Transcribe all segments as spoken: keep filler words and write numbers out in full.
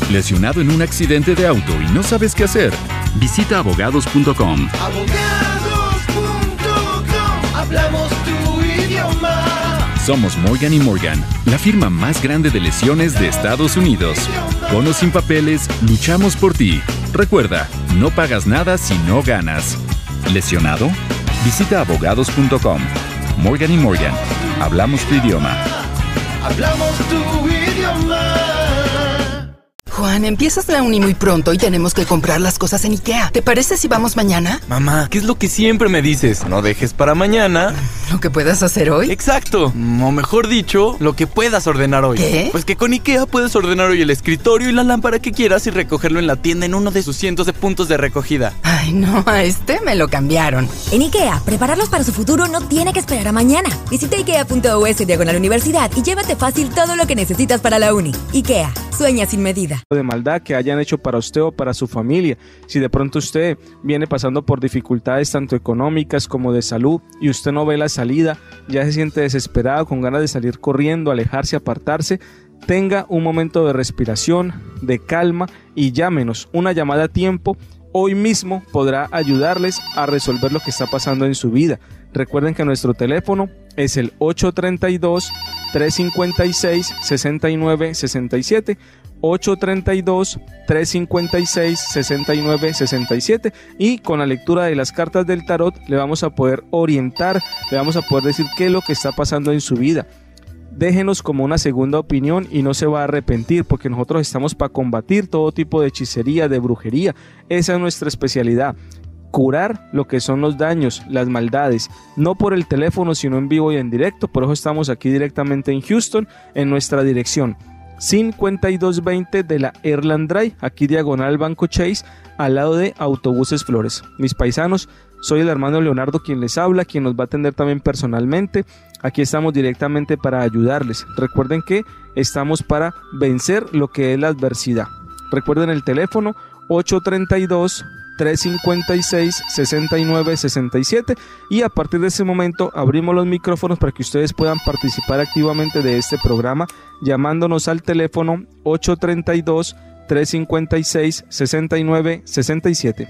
¿Lesionado en un accidente de auto y no sabes qué hacer? Visita abogados punto com. abogados punto com. Hablamos tu idioma. Somos Morgan y Morgan, la firma más grande de lesiones de Estados Unidos. Con o sin papeles, luchamos por ti. Recuerda, no pagas nada si no ganas. ¿Lesionado? Visita abogados punto com. Morgan y Morgan, hablamos tu idioma. Hablamos tu idioma. Juan, empiezas la uni muy pronto y tenemos que comprar las cosas en IKEA. ¿Te parece si vamos mañana? Mamá, ¿qué es lo que siempre me dices? No dejes para mañana ¿Lo que puedas hacer hoy? Exacto, o mejor dicho, lo que puedas ordenar hoy. ¿Qué? Pues que con IKEA puedes ordenar hoy el escritorio y la lámpara que quieras y recogerlo en la tienda en uno de sus cientos de puntos de recogida. Ay, no, a este me lo cambiaron. En IKEA, prepararlos para su futuro no tiene que esperar a mañana. Visita ikea punto us diagonal universidad y llévate fácil todo lo que necesitas para la uni. IKEA, sueña sin medida. De maldad que hayan hecho para usted o para su familia. Si de pronto usted viene pasando por dificultades tanto económicas como de salud y usted no ve la salida, ya se siente desesperado, con ganas de salir corriendo, alejarse, apartarse, tenga un momento de respiración, de calma y llámenos. Una llamada a tiempo hoy mismo podrá ayudarles a resolver lo que está pasando en su vida. Recuerden que nuestro teléfono es el ocho tres dos, tres cinco seis, seis nueve seis siete, ocho tres dos, tres cinco seis, seis nueve seis siete, y con la lectura de las cartas del tarot le vamos a poder orientar, le vamos a poder decir qué es lo que está pasando en su vida. Déjenos como una segunda opinión y no se va a arrepentir, porque nosotros estamos para combatir todo tipo de hechicería, de brujería. Esa es nuestra especialidad. Curar lo que son los daños, las maldades, no por el teléfono sino en vivo y en directo. Por eso estamos aquí directamente en Houston, en nuestra dirección cincuenta y dos veinte de la Erland Drive, aquí diagonal Banco Chase, al lado de Autobuses Flores. Mis paisanos, soy el hermano Leonardo quien les habla, quien nos va a atender también personalmente. Aquí estamos directamente para ayudarles. Recuerden que estamos para vencer lo que es la adversidad. Recuerden el teléfono ocho tres dos, tres cinco seis, seis nueve seis siete, y a partir de ese momento abrimos los micrófonos para que ustedes puedan participar activamente de este programa llamándonos al teléfono ocho tres dos, tres cinco seis, seis nueve seis siete.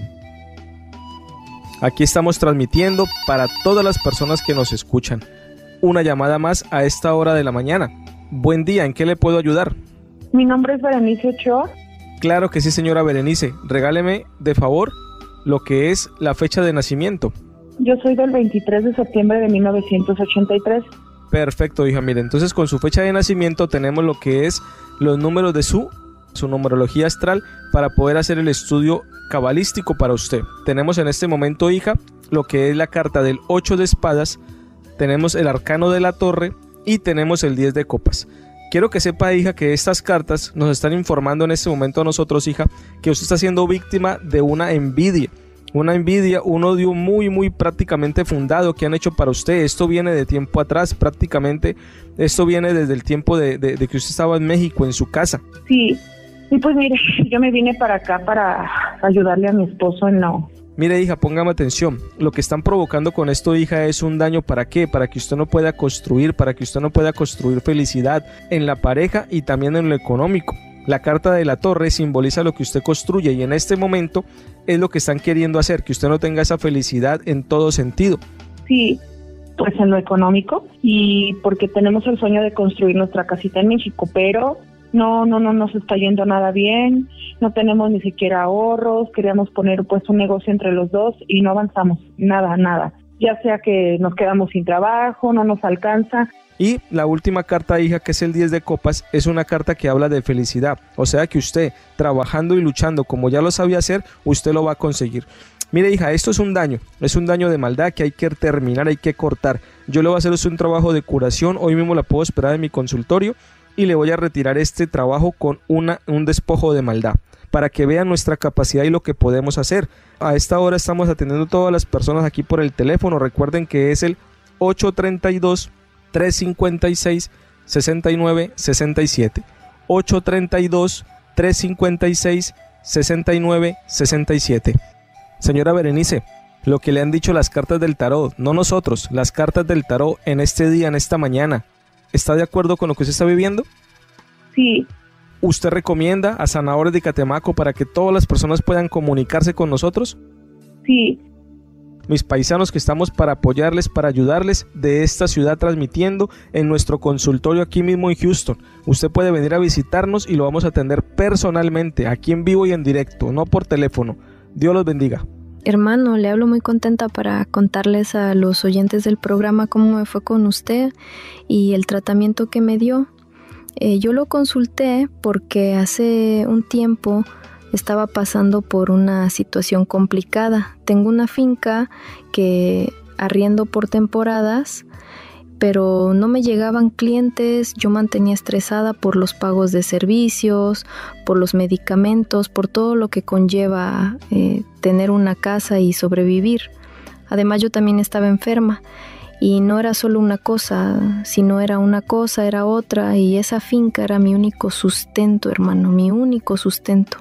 Aquí estamos transmitiendo para todas las personas que nos escuchan. Una llamada más a esta hora de la mañana. Buen día, ¿en qué le puedo ayudar? Mi nombre es Berenice Ochoa. Claro que sí, señora Berenice. Regáleme, de favor, lo que es la fecha de nacimiento. Yo soy del veintitrés de septiembre de mil novecientos ochenta y tres. Perfecto, hija. Mire, entonces con su fecha de nacimiento tenemos lo que es los números de su, su numerología astral para poder hacer el estudio cabalístico para usted. Tenemos en este momento, hija, lo que es la carta del ocho de espadas, tenemos el arcano de la torre y tenemos el diez de copas. Quiero que sepa, hija, que estas cartas nos están informando en este momento a nosotros, hija, que usted está siendo víctima de una envidia. Una envidia, un odio muy, muy prácticamente fundado que han hecho para usted. Esto viene de tiempo atrás, prácticamente. Esto viene desde el tiempo de, de, de que usted estaba en México, en su casa. Sí, y pues mire, yo me vine para acá para ayudarle a mi esposo en no. Mire, hija, póngame atención. Lo que están provocando con esto, hija, es un daño. ¿Para qué? Para que usted no pueda construir, para que usted no pueda construir felicidad en la pareja y también en lo económico. La carta de la torre simboliza lo que usted construye y en este momento es lo que están queriendo hacer, que usted no tenga esa felicidad en todo sentido. Sí, pues en lo económico y porque tenemos el sueño de construir nuestra casita en México, pero no, no, no nos está yendo nada bien, no tenemos ni siquiera ahorros, queríamos poner pues un negocio entre los dos y no avanzamos, nada, nada. Ya sea que nos quedamos sin trabajo, no nos alcanza. Y la última carta, hija, que es el diez de copas, es una carta que habla de felicidad. O sea que usted, trabajando y luchando como ya lo sabía hacer, usted lo va a conseguir. Mire, hija, esto es un daño, es un daño de maldad que hay que terminar, hay que cortar. Yo le voy a hacer un trabajo de curación, hoy mismo la puedo esperar en mi consultorio y le voy a retirar este trabajo con una, un despojo de maldad, para que vean nuestra capacidad y lo que podemos hacer. A esta hora estamos atendiendo a todas las personas aquí por el teléfono. Recuerden que es el ocho tres dos, tres cinco seis, seis nueve seis siete. ocho tres dos, tres cinco seis, seis nueve seis siete. Señora Berenice, lo que le han dicho las cartas del tarot, no nosotros, las cartas del tarot en este día, en esta mañana, ¿está de acuerdo con lo que usted está viviendo? Sí. ¿usted recomienda a Sanadores de Catemaco para que todas las personas puedan comunicarse con nosotros? Sí. Mis paisanos, que estamos para apoyarles, para ayudarles de esta ciudad, transmitiendo en nuestro consultorio aquí mismo en Houston. Usted puede venir a visitarnos y lo vamos a atender personalmente, aquí en vivo y en directo, no por teléfono. Dios los bendiga. Hermano, le hablo muy contenta para contarles a los oyentes del programa cómo me fue con usted y el tratamiento que me dio. Eh, yo lo consulté porque hace un tiempo estaba pasando por una situación complicada. Tengo una finca que arriendo por temporadas, pero no me llegaban clientes. Yo mantenía estresada por los pagos de servicios, por los medicamentos, por todo lo que conlleva eh, tener una casa y sobrevivir. Además, yo también estaba enferma y no era solo una cosa, sino era una cosa, era otra, y esa finca era mi único sustento, hermano, mi único sustento.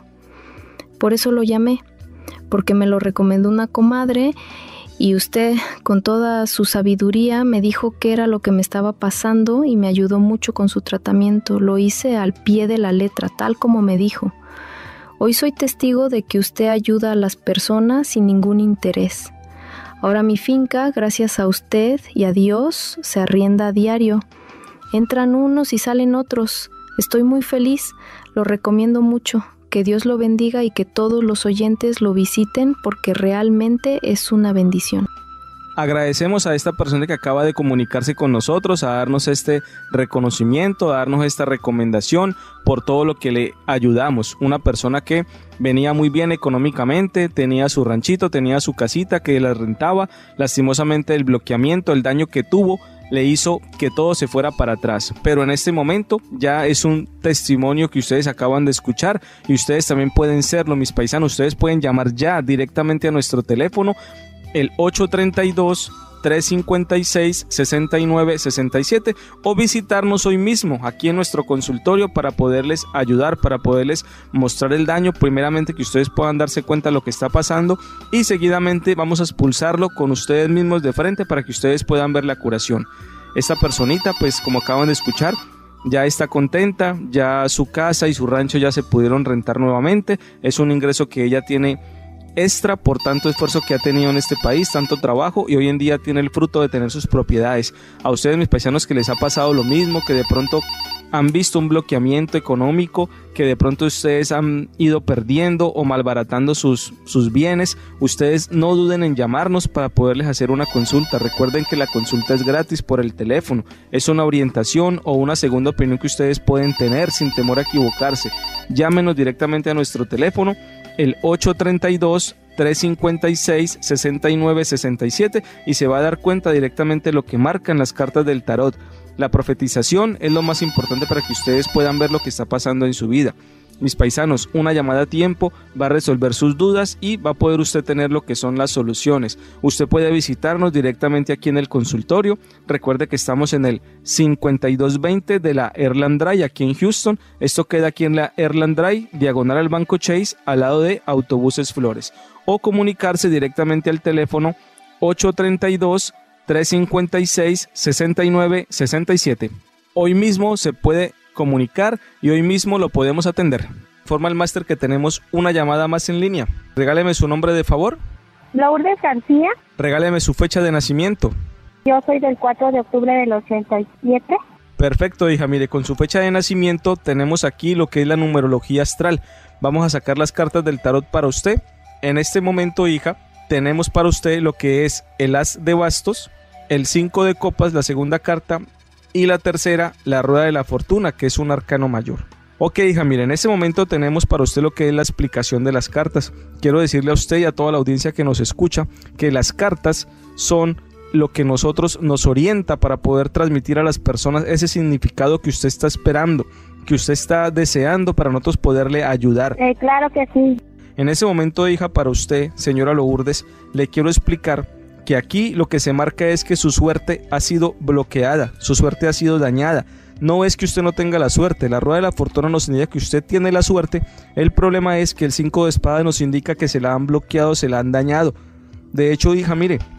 Por eso lo llamé, porque me lo recomendó una comadre y usted, con toda su sabiduría, me dijo qué era lo que me estaba pasando y me ayudó mucho con su tratamiento. Lo hice al pie de la letra, tal como me dijo. Hoy soy testigo de que usted ayuda a las personas sin ningún interés. Ahora mi finca, gracias a usted y a Dios, se arrienda a diario. Entran unos y salen otros. Estoy muy feliz, lo recomiendo mucho. Que Dios lo bendiga y que todos los oyentes lo visiten porque realmente es una bendición. Agradecemos a esta persona que acaba de comunicarse con nosotros, a darnos este reconocimiento, a darnos esta recomendación por todo lo que le ayudamos. Una persona que venía muy bien económicamente, tenía su ranchito, tenía su casita que la rentaba. Lastimosamente el bloqueamiento, el daño que tuvo, le hizo que todo se fuera para atrás, pero en este momento ya es un testimonio que ustedes acaban de escuchar y ustedes también pueden serlo, mis paisanos. Ustedes pueden llamar ya directamente a nuestro teléfono, el ocho tres dos, tres cinco seis, seis nueve seis siete, o visitarnos hoy mismo aquí en nuestro consultorio para poderles ayudar, para poderles mostrar el daño, primeramente que ustedes puedan darse cuenta de lo que está pasando y seguidamente vamos a expulsarlo con ustedes mismos de frente para que ustedes puedan ver la curación. Esta personita, pues como acaban de escuchar, ya está contenta, ya su casa y su rancho ya se pudieron rentar nuevamente. Es un ingreso que ella tiene extra por tanto esfuerzo que ha tenido en este país, tanto trabajo, y hoy en día tiene el fruto de tener sus propiedades. A ustedes, mis paisanos, que les ha pasado lo mismo, que de pronto han visto un bloqueamiento económico, que de pronto ustedes han ido perdiendo o malbaratando sus, sus bienes, ustedes no duden en llamarnos para poderles hacer una consulta. Recuerden que la consulta es gratis por el teléfono, es una orientación o una segunda opinión que ustedes pueden tener sin temor a equivocarse. Llámenos directamente a nuestro teléfono, el ocho tres dos, tres cinco seis, seis nueve seis siete, y se va a dar cuenta directamente de lo que marcan las cartas del tarot. La profetización es lo más importante para que ustedes puedan ver lo que está pasando en su vida. Mis paisanos, una llamada a tiempo va a resolver sus dudas y va a poder usted tener lo que son las soluciones. Usted puede visitarnos directamente aquí en el consultorio. Recuerde que estamos en el cincuenta y dos veinte de la Erland Drive aquí en Houston. Esto queda aquí en la Erland Drive, diagonal al Banco Chase, al lado de Autobuses Flores. O comunicarse directamente al teléfono ocho tres dos, tres cinco seis, seis nueve seis siete. Hoy mismo se puede comunicar y hoy mismo lo podemos atender. Informa el máster que tenemos una llamada más en línea. Regáleme su nombre de favor. Lourdes García. Regáleme su fecha de nacimiento. Yo soy del cuatro de octubre del ochenta y siete. Perfecto, hija. Mire, con su fecha de nacimiento tenemos aquí lo que es la numerología astral. Vamos a sacar las cartas del tarot para usted. En este momento, hija, tenemos para usted lo que es el as de bastos, el cinco de copas, la segunda carta, y la tercera, la rueda de la fortuna, que es un arcano mayor. Ok, hija, mire, en este momento tenemos para usted lo que es la explicación de las cartas. Quiero decirle a usted y a toda la audiencia que nos escucha que las cartas son lo que nosotros nos orienta para poder transmitir a las personas ese significado que usted está esperando, que usted está deseando para nosotros poderle ayudar. Eh, claro que sí. En ese momento, hija, para usted, señora Lourdes, le quiero explicar que aquí lo que se marca es que su suerte ha sido bloqueada, su suerte ha sido dañada. No es que usted no tenga la suerte, la rueda de la fortuna nos indica que usted tiene la suerte. El problema es que el cinco de espadas nos indica que se la han bloqueado, se la han dañado. De hecho, hija, mire,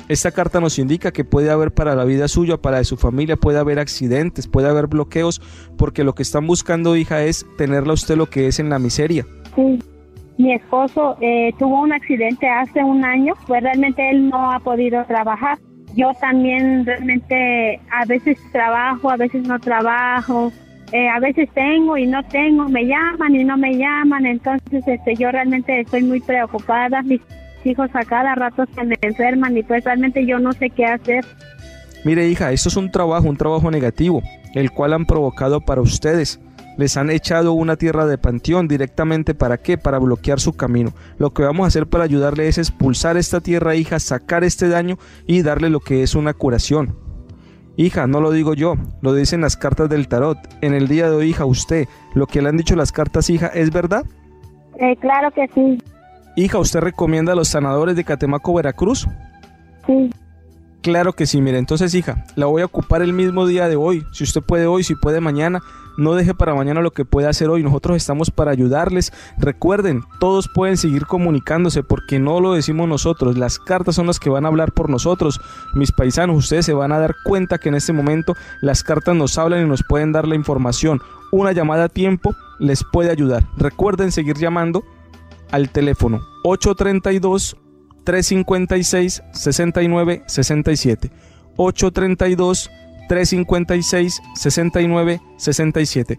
Esta carta nos indica que puede haber para la vida suya, para de su familia, puede haber accidentes, puede haber bloqueos, porque lo que están buscando, hija, es tenerla a usted lo que es en la miseria. Sí, mi esposo eh, tuvo un accidente hace un año, pues realmente él no ha podido trabajar. Yo también realmente a veces trabajo, a veces no trabajo, eh, a veces tengo y no tengo, me llaman y no me llaman, entonces este, yo realmente estoy muy preocupada. Mis hijos a cada rato se me enferman y pues realmente yo no sé qué hacer. Mire, hija, esto es un trabajo, un trabajo negativo, el cual han provocado para ustedes. Les han echado una tierra de panteón directamente, ¿para qué? Para bloquear su camino. Lo que vamos a hacer para ayudarle es expulsar esta tierra, hija, sacar este daño y darle lo que es una curación. Hija, no lo digo yo, lo dicen las cartas del tarot. En el día de hoy, hija, usted, lo que le han dicho las cartas, hija, ¿es verdad? Eh, claro que sí. Hija, ¿usted recomienda a los sanadores de Catemaco, Veracruz? Sí. Claro que sí, mire, entonces, hija, la voy a ocupar el mismo día de hoy. Si usted puede hoy, si puede mañana, no deje para mañana lo que puede hacer hoy. Nosotros estamos para ayudarles. Recuerden, todos pueden seguir comunicándose porque no lo decimos nosotros. Las cartas son las que van a hablar por nosotros. Mis paisanos, ustedes se van a dar cuenta que en este momento las cartas nos hablan y nos pueden dar la información. Una llamada a tiempo les puede ayudar. Recuerden seguir llamando al teléfono ocho tres dos, tres cinco seis, seis nueve seis siete, ocho tres dos, tres cinco seis, seis nueve seis siete.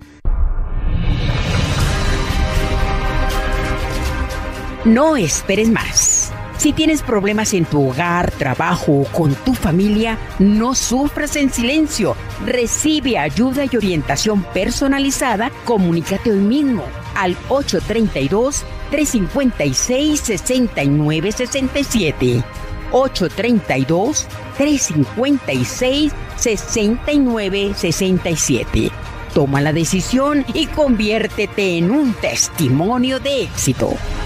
No esperes más. Si tienes problemas en tu hogar, trabajo o con tu familia, no sufras en silencio. Recibe ayuda y orientación personalizada. Comunícate hoy mismo al ocho tres dos, tres cinco seis, seis nueve seis siete. ocho tres dos, tres cinco seis, seis nueve seis siete. Toma la decisión y conviértete en un testimonio de éxito.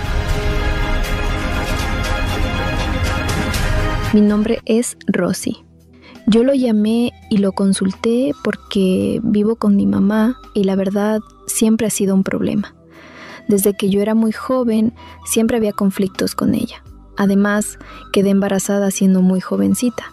Mi nombre es Rosy. Yo lo llamé y lo consulté porque vivo con mi mamá y la verdad siempre ha sido un problema. Desde que yo era muy joven siempre había conflictos con ella. Además, quedé embarazada siendo muy jovencita.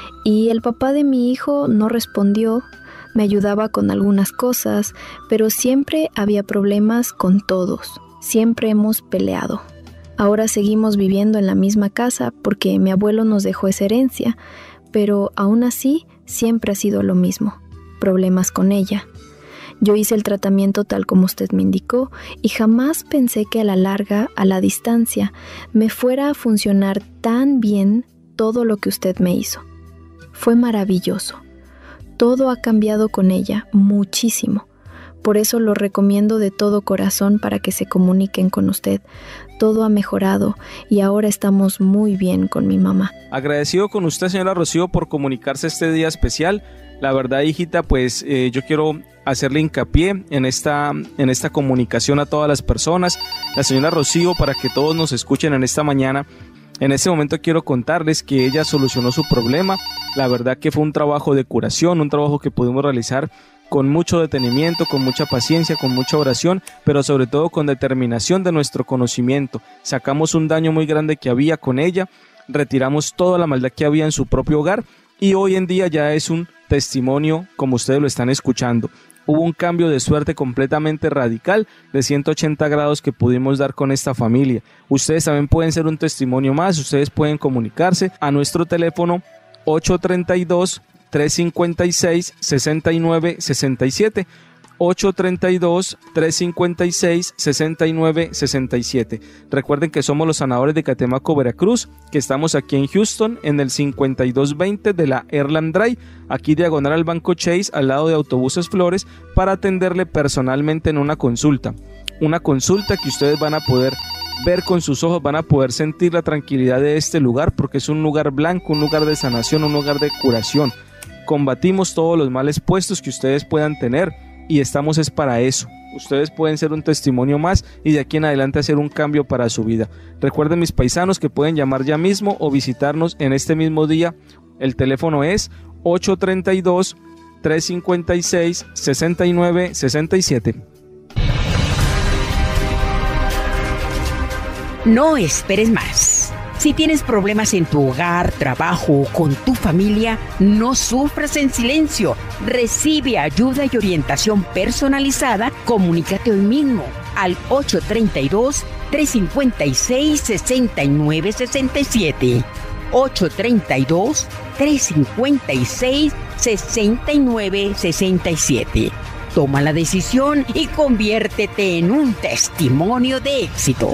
Y el papá de mi hijo no respondió, me ayudaba con algunas cosas, pero siempre había problemas con todos. Siempre hemos peleado. Ahora seguimos viviendo en la misma casa porque mi abuelo nos dejó esa herencia, pero aún así siempre ha sido lo mismo, problemas con ella. Yo hice el tratamiento tal como usted me indicó y jamás pensé que a la larga, a la distancia, me fuera a funcionar tan bien todo lo que usted me hizo. Fue maravilloso. Todo ha cambiado con ella muchísimo. Por eso lo recomiendo de todo corazón para que se comuniquen con usted. Todo ha mejorado y ahora estamos muy bien con mi mamá. Agradecido con usted, señora Rocío, por comunicarse este día especial. La verdad, hijita, pues eh, yo quiero hacerle hincapié en esta, en esta comunicación a todas las personas. La señora Rocío, para que todos nos escuchen en esta mañana, en este momento quiero contarles que ella solucionó su problema. La verdad que fue un trabajo de curación, un trabajo que pudimos realizar con mucho detenimiento, con mucha paciencia, con mucha oración, pero sobre todo con determinación de nuestro conocimiento. Sacamos un daño muy grande que había con ella, retiramos toda la maldad que había en su propio hogar y hoy en día ya es un testimonio como ustedes lo están escuchando. Hubo un cambio de suerte completamente radical de ciento ochenta grados que pudimos dar con esta familia. Ustedes también pueden ser un testimonio más, ustedes pueden comunicarse a nuestro teléfono ocho tres dos, tres cinco seis, seis nueve seis siete, ocho tres dos, tres cinco seis, seis nueve seis siete. Recuerden que somos los sanadores de Catemaco, Veracruz, que estamos aquí en Houston en el cincuenta y dos veinte de la Erland Drive, aquí diagonal al Banco Chase, al lado de Autobuses Flores, para atenderle personalmente en una consulta. Una consulta que ustedes van a poder ver con sus ojos, van a poder sentir la tranquilidad de este lugar, porque es un lugar blanco, un lugar de sanación, un lugar de curación. Combatimos todos los males puestos que ustedes puedan tener y estamos es para eso. Ustedes pueden ser un testimonio más y de aquí en adelante hacer un cambio para su vida. Recuerden, mis paisanos, que pueden llamar ya mismo o visitarnos en este mismo día. El teléfono es ocho tres dos, tres cinco seis, seis nueve seis siete. No esperes más. Si tienes problemas en tu hogar, trabajo o con tu familia, no sufras en silencio. Recibe ayuda y orientación personalizada. Comunícate hoy mismo al ocho tres dos, tres cinco seis, seis nueve seis siete. ocho tres dos, tres cinco seis, seis nueve seis siete. Toma la decisión y conviértete en un testimonio de éxito.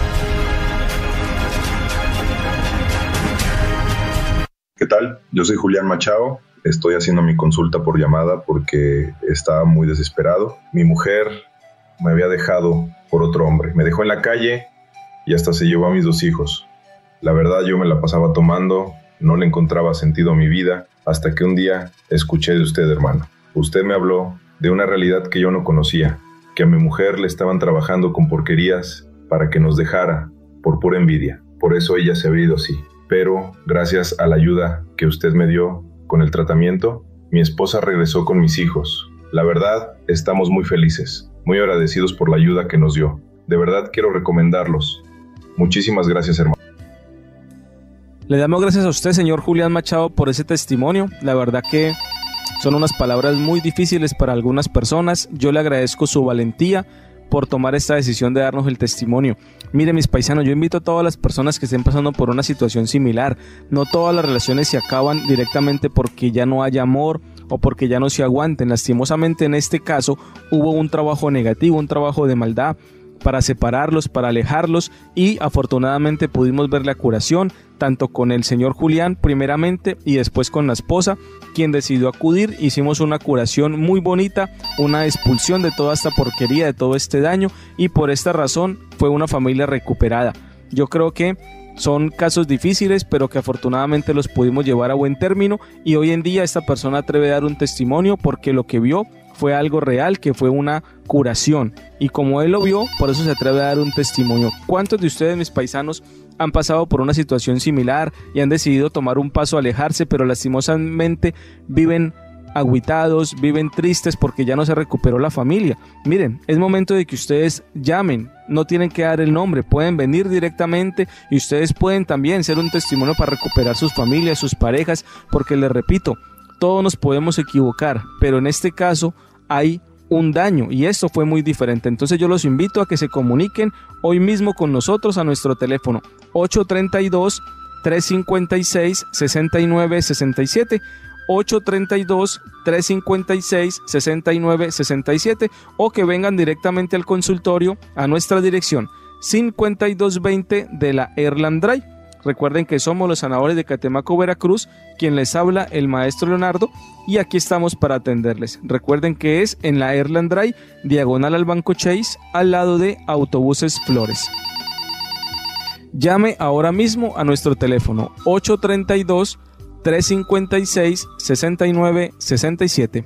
¿Qué tal? Yo soy Julián Machado. Estoy haciendo mi consulta por llamada porque estaba muy desesperado. Mi mujer me había dejado por otro hombre. Me dejó en la calle y hasta se llevó a mis dos hijos. La verdad, yo me la pasaba tomando, no le encontraba sentido a mi vida, hasta que un día escuché de usted, hermano. Usted me habló de una realidad que yo no conocía, que a mi mujer le estaban trabajando con porquerías para que nos dejara por pura envidia. Por eso ella se había ido así. Pero gracias a la ayuda que usted me dio con el tratamiento, mi esposa regresó con mis hijos. La verdad, estamos muy felices, muy agradecidos por la ayuda que nos dio. De verdad quiero recomendarlos. Muchísimas gracias, hermano. Le damos gracias a usted, señor Julián Machado, por ese testimonio. La verdad que son unas palabras muy difíciles para algunas personas. Yo le agradezco su valentía por tomar esta decisión de darnos el testimonio. Mire, mis paisanos, yo invito a todas las personas que estén pasando por una situación similar. No todas las relaciones se acaban directamente porque ya no haya amor o porque ya no se aguanten. Lastimosamente, en este caso hubo un trabajo negativo, un trabajo de maldad para separarlos, para alejarlos, y afortunadamente pudimos ver la curación tanto con el señor Julián primeramente y después con la esposa, quien decidió acudir. Hicimos una curación muy bonita, una expulsión de toda esta porquería, de todo este daño, y por esta razón fue una familia recuperada. Yo creo que son casos difíciles, pero que afortunadamente los pudimos llevar a buen término, y hoy en día esta persona atreve a dar un testimonio porque lo que vio fue algo real, que fue una curación, y como él lo vio, por eso se atreve a dar un testimonio. ¿Cuántos de ustedes, mis paisanos, han pasado por una situación similar y han decidido tomar un paso a alejarse, pero lastimosamente viven agüitados, viven tristes porque ya no se recuperó la familia? Miren, es momento de que ustedes llamen, no tienen que dar el nombre, pueden venir directamente y ustedes pueden también ser un testimonio para recuperar sus familias, sus parejas, porque les repito, todos nos podemos equivocar, pero en este caso hay un daño y esto fue muy diferente. Entonces yo los invito a que se comuniquen hoy mismo con nosotros a nuestro teléfono ocho tres dos, tres cinco seis, seis nueve seis siete, ocho tres dos, tres cinco seis, seis nueve seis siete, o que vengan directamente al consultorio a nuestra dirección cincuenta y dos veinte de la Erland Drive. Recuerden que somos los sanadores de Catemaco, Veracruz, quien les habla el maestro Leonardo, y aquí estamos para atenderles. Recuerden que es en la Erland Drive, diagonal al Banco Chase, al lado de Autobuses Flores. Llame ahora mismo a nuestro teléfono ocho tres dos, tres cinco seis, seis nueve seis siete.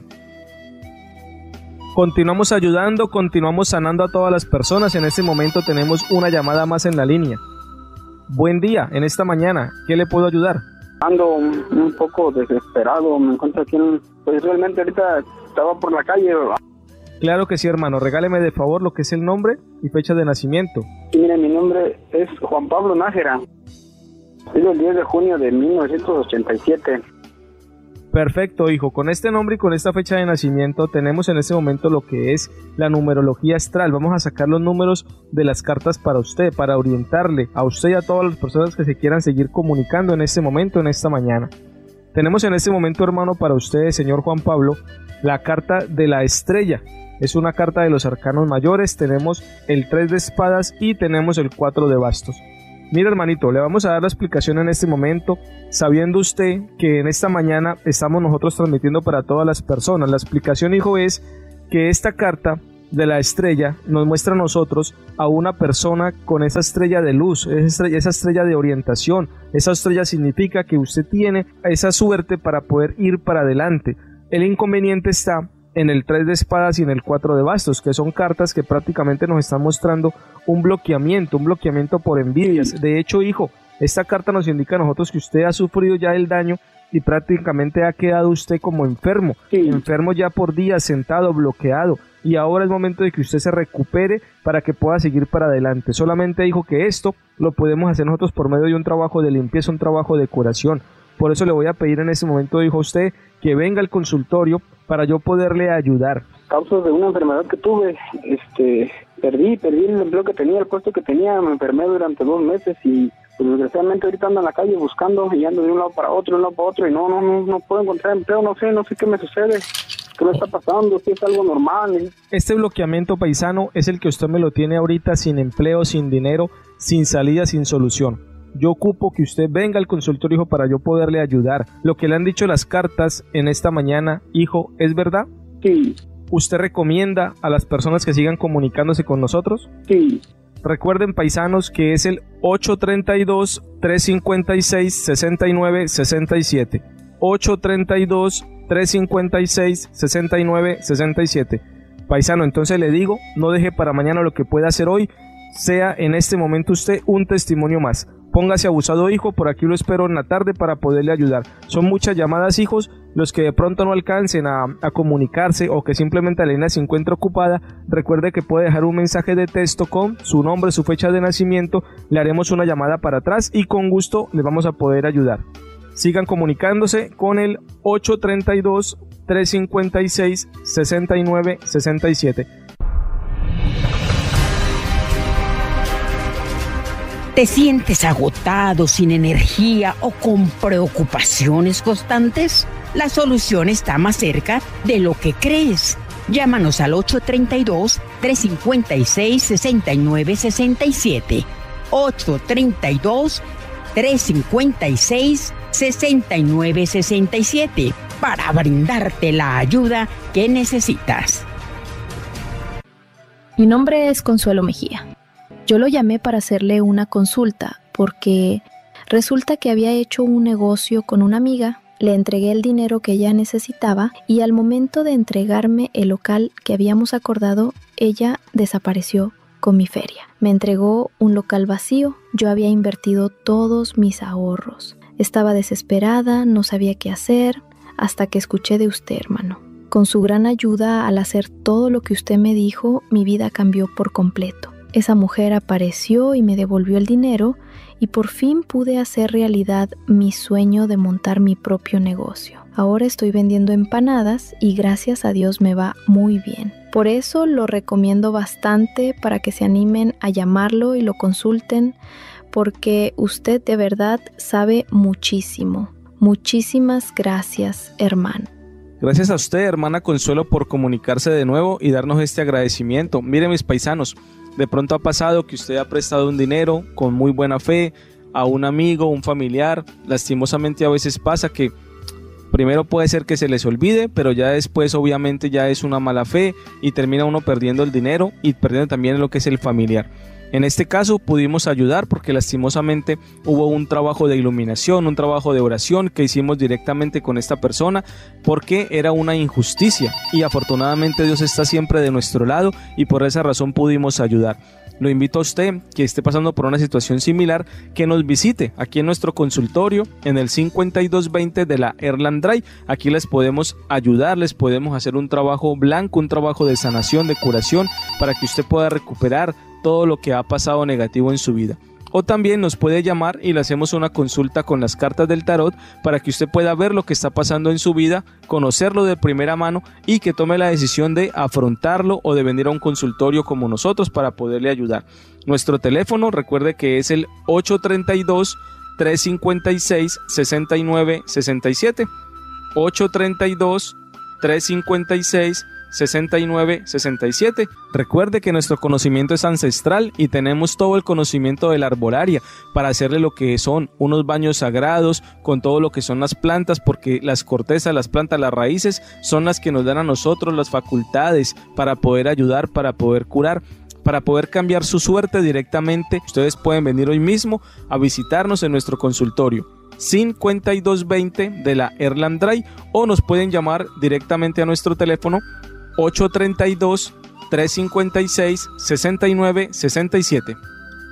Continuamos ayudando, continuamos sanando a todas las personas. En este momento tenemos una llamada más en la línea. Buen día, en esta mañana, ¿qué le puedo ayudar? Ando un, un poco desesperado, me encuentro aquí en... Pues realmente ahorita estaba por la calle. Claro que sí, hermano, regáleme de favor lo que es el nombre y fecha de nacimiento. Sí, mire, mi nombre es Juan Pablo Nájera. Es el diez de junio de mil novecientos ochenta y siete. Perfecto, hijo. Con este nombre y con esta fecha de nacimiento tenemos en este momento lo que es la numerología astral. Vamos a sacar los números de las cartas para usted, para orientarle a usted y a todas las personas que se quieran seguir comunicando en este momento, en esta mañana. Tenemos en este momento, hermano, para usted, señor Juan Pablo, la carta de la estrella. Es una carta de los arcanos mayores. Tenemos el tres de espadas y tenemos el cuatro de bastos. Mira, hermanito, le vamos a dar la explicación en este momento, sabiendo usted que en esta mañana estamos nosotros transmitiendo para todas las personas. La explicación, hijo, es que esta carta de la estrella nos muestra a nosotros a una persona con esa estrella de luz, esa estrella, esa estrella de orientación. Esa estrella significa que usted tiene esa suerte para poder ir para adelante. El inconveniente está en el tres de espadas y en el cuatro de bastos, que son cartas que prácticamente nos están mostrando un bloqueamiento, un bloqueamiento por envidias. De hecho, hijo, esta carta nos indica a nosotros que usted ha sufrido ya el daño y prácticamente ha quedado usted como enfermo, sí. enfermo ya por días, sentado, bloqueado. y ahora es momento de que usted se recupere para que pueda seguir para adelante. Solamente dijo que esto lo podemos hacer nosotros por medio de un trabajo de limpieza, un trabajo de curación. Por eso le voy a pedir en este momento, dijo usted, que venga al consultorio para yo poderle ayudar. Causas de una enfermedad que tuve, este, perdí, perdí el empleo que tenía, el puesto que tenía, me enfermé durante dos meses y pues, desgraciadamente ahorita ando en la calle buscando y ando de un lado para otro, de un lado para otro y no, no, no, no puedo encontrar empleo, no sé, no sé qué me sucede. ¿Qué me está pasando? Si es algo normal. ¿eh? Este bloqueamiento, paisano, es el que usted me lo tiene ahorita sin empleo, sin dinero, sin salida, sin solución. Yo ocupo que usted venga al consultorio, hijo, para yo poderle ayudar. Lo que le han dicho las cartas en esta mañana, hijo, ¿es verdad? Sí. ¿Usted recomienda a las personas que sigan comunicándose con nosotros? Sí. Recuerden, paisanos, que es el ocho tres dos, tres cinco seis, seis nueve seis siete. ocho tres dos, tres cinco seis, seis nueve seis siete. Paisano, entonces le digo, no deje para mañana lo que pueda hacer hoy, sea en este momento usted un testimonio más. Póngase abusado, hijo, por aquí lo espero en la tarde para poderle ayudar. Son muchas llamadas, hijos, los que de pronto no alcancen a, a comunicarse o que simplemente la línea se encuentra ocupada. Recuerde que puede dejar un mensaje de texto con su nombre, su fecha de nacimiento, le haremos una llamada para atrás y con gusto le vamos a poder ayudar. Sigan comunicándose con el ocho tres dos, tres cinco seis, seis nueve seis siete. ¿Te sientes agotado, sin energía o con preocupaciones constantes? La solución está más cerca de lo que crees. Llámanos al ocho tres dos, tres cinco seis, seis nueve seis siete. ocho tres dos, tres cinco seis, seis nueve seis siete para brindarte la ayuda que necesitas. Mi nombre es Consuelo Mejía. Yo lo llamé para hacerle una consulta porque resulta que había hecho un negocio con una amiga, le entregué el dinero que ella necesitaba y al momento de entregarme el local que habíamos acordado, ella desapareció con mi feria. Me entregó un local vacío, yo había invertido todos mis ahorros. Estaba desesperada, no sabía qué hacer, hasta que escuché de usted, hermano. Con su gran ayuda, al hacer todo lo que usted me dijo, mi vida cambió por completo. Esa mujer apareció y me devolvió el dinero y por fin pude hacer realidad mi sueño de montar mi propio negocio. Ahora estoy vendiendo empanadas y gracias a Dios me va muy bien. Por eso lo recomiendo bastante para que se animen a llamarlo y lo consulten porque usted de verdad sabe muchísimo. Muchísimas gracias, hermano. Gracias a usted, hermana Consuelo, por comunicarse de nuevo y darnos este agradecimiento. Miren, mis paisanos, de pronto ha pasado que usted ha prestado un dinero con muy buena fe a un amigo, un familiar. Lastimosamente a veces pasa que primero puede ser que se les olvide, pero ya después obviamente ya es una mala fe y termina uno perdiendo el dinero y perdiendo también lo que es el familiar. En este caso pudimos ayudar porque lastimosamente hubo un trabajo de iluminación, un trabajo de oración que hicimos directamente con esta persona porque era una injusticia y afortunadamente Dios está siempre de nuestro lado y por esa razón pudimos ayudar. Lo invito a usted que esté pasando por una situación similar que nos visite aquí en nuestro consultorio en el cincuenta y dos veinte de la Erland Drive. Aquí les podemos ayudar, les podemos hacer un trabajo blanco, un trabajo de sanación, de curación para que usted pueda recuperar todo lo que ha pasado negativo en su vida. O también nos puede llamar y le hacemos una consulta con las cartas del tarot para que usted pueda ver lo que está pasando en su vida, conocerlo de primera mano y que tome la decisión de afrontarlo o de venir a un consultorio como nosotros para poderle ayudar. Nuestro teléfono, recuerde que es el ocho tres dos, tres cinco seis, seis nueve seis siete. ocho tres dos, tres cinco seis, seis nueve seis siete. Recuerde que nuestro conocimiento es ancestral y tenemos todo el conocimiento de la arbolaria para hacerle lo que son unos baños sagrados con todo lo que son las plantas, porque las cortezas, las plantas, las raíces son las que nos dan a nosotros las facultades para poder ayudar, para poder curar, para poder cambiar su suerte directamente. Ustedes pueden venir hoy mismo a visitarnos en nuestro consultorio cincuenta y dos veinte de la Erland Drive o nos pueden llamar directamente a nuestro teléfono ocho tres dos, tres cinco seis, seis nueve seis siete.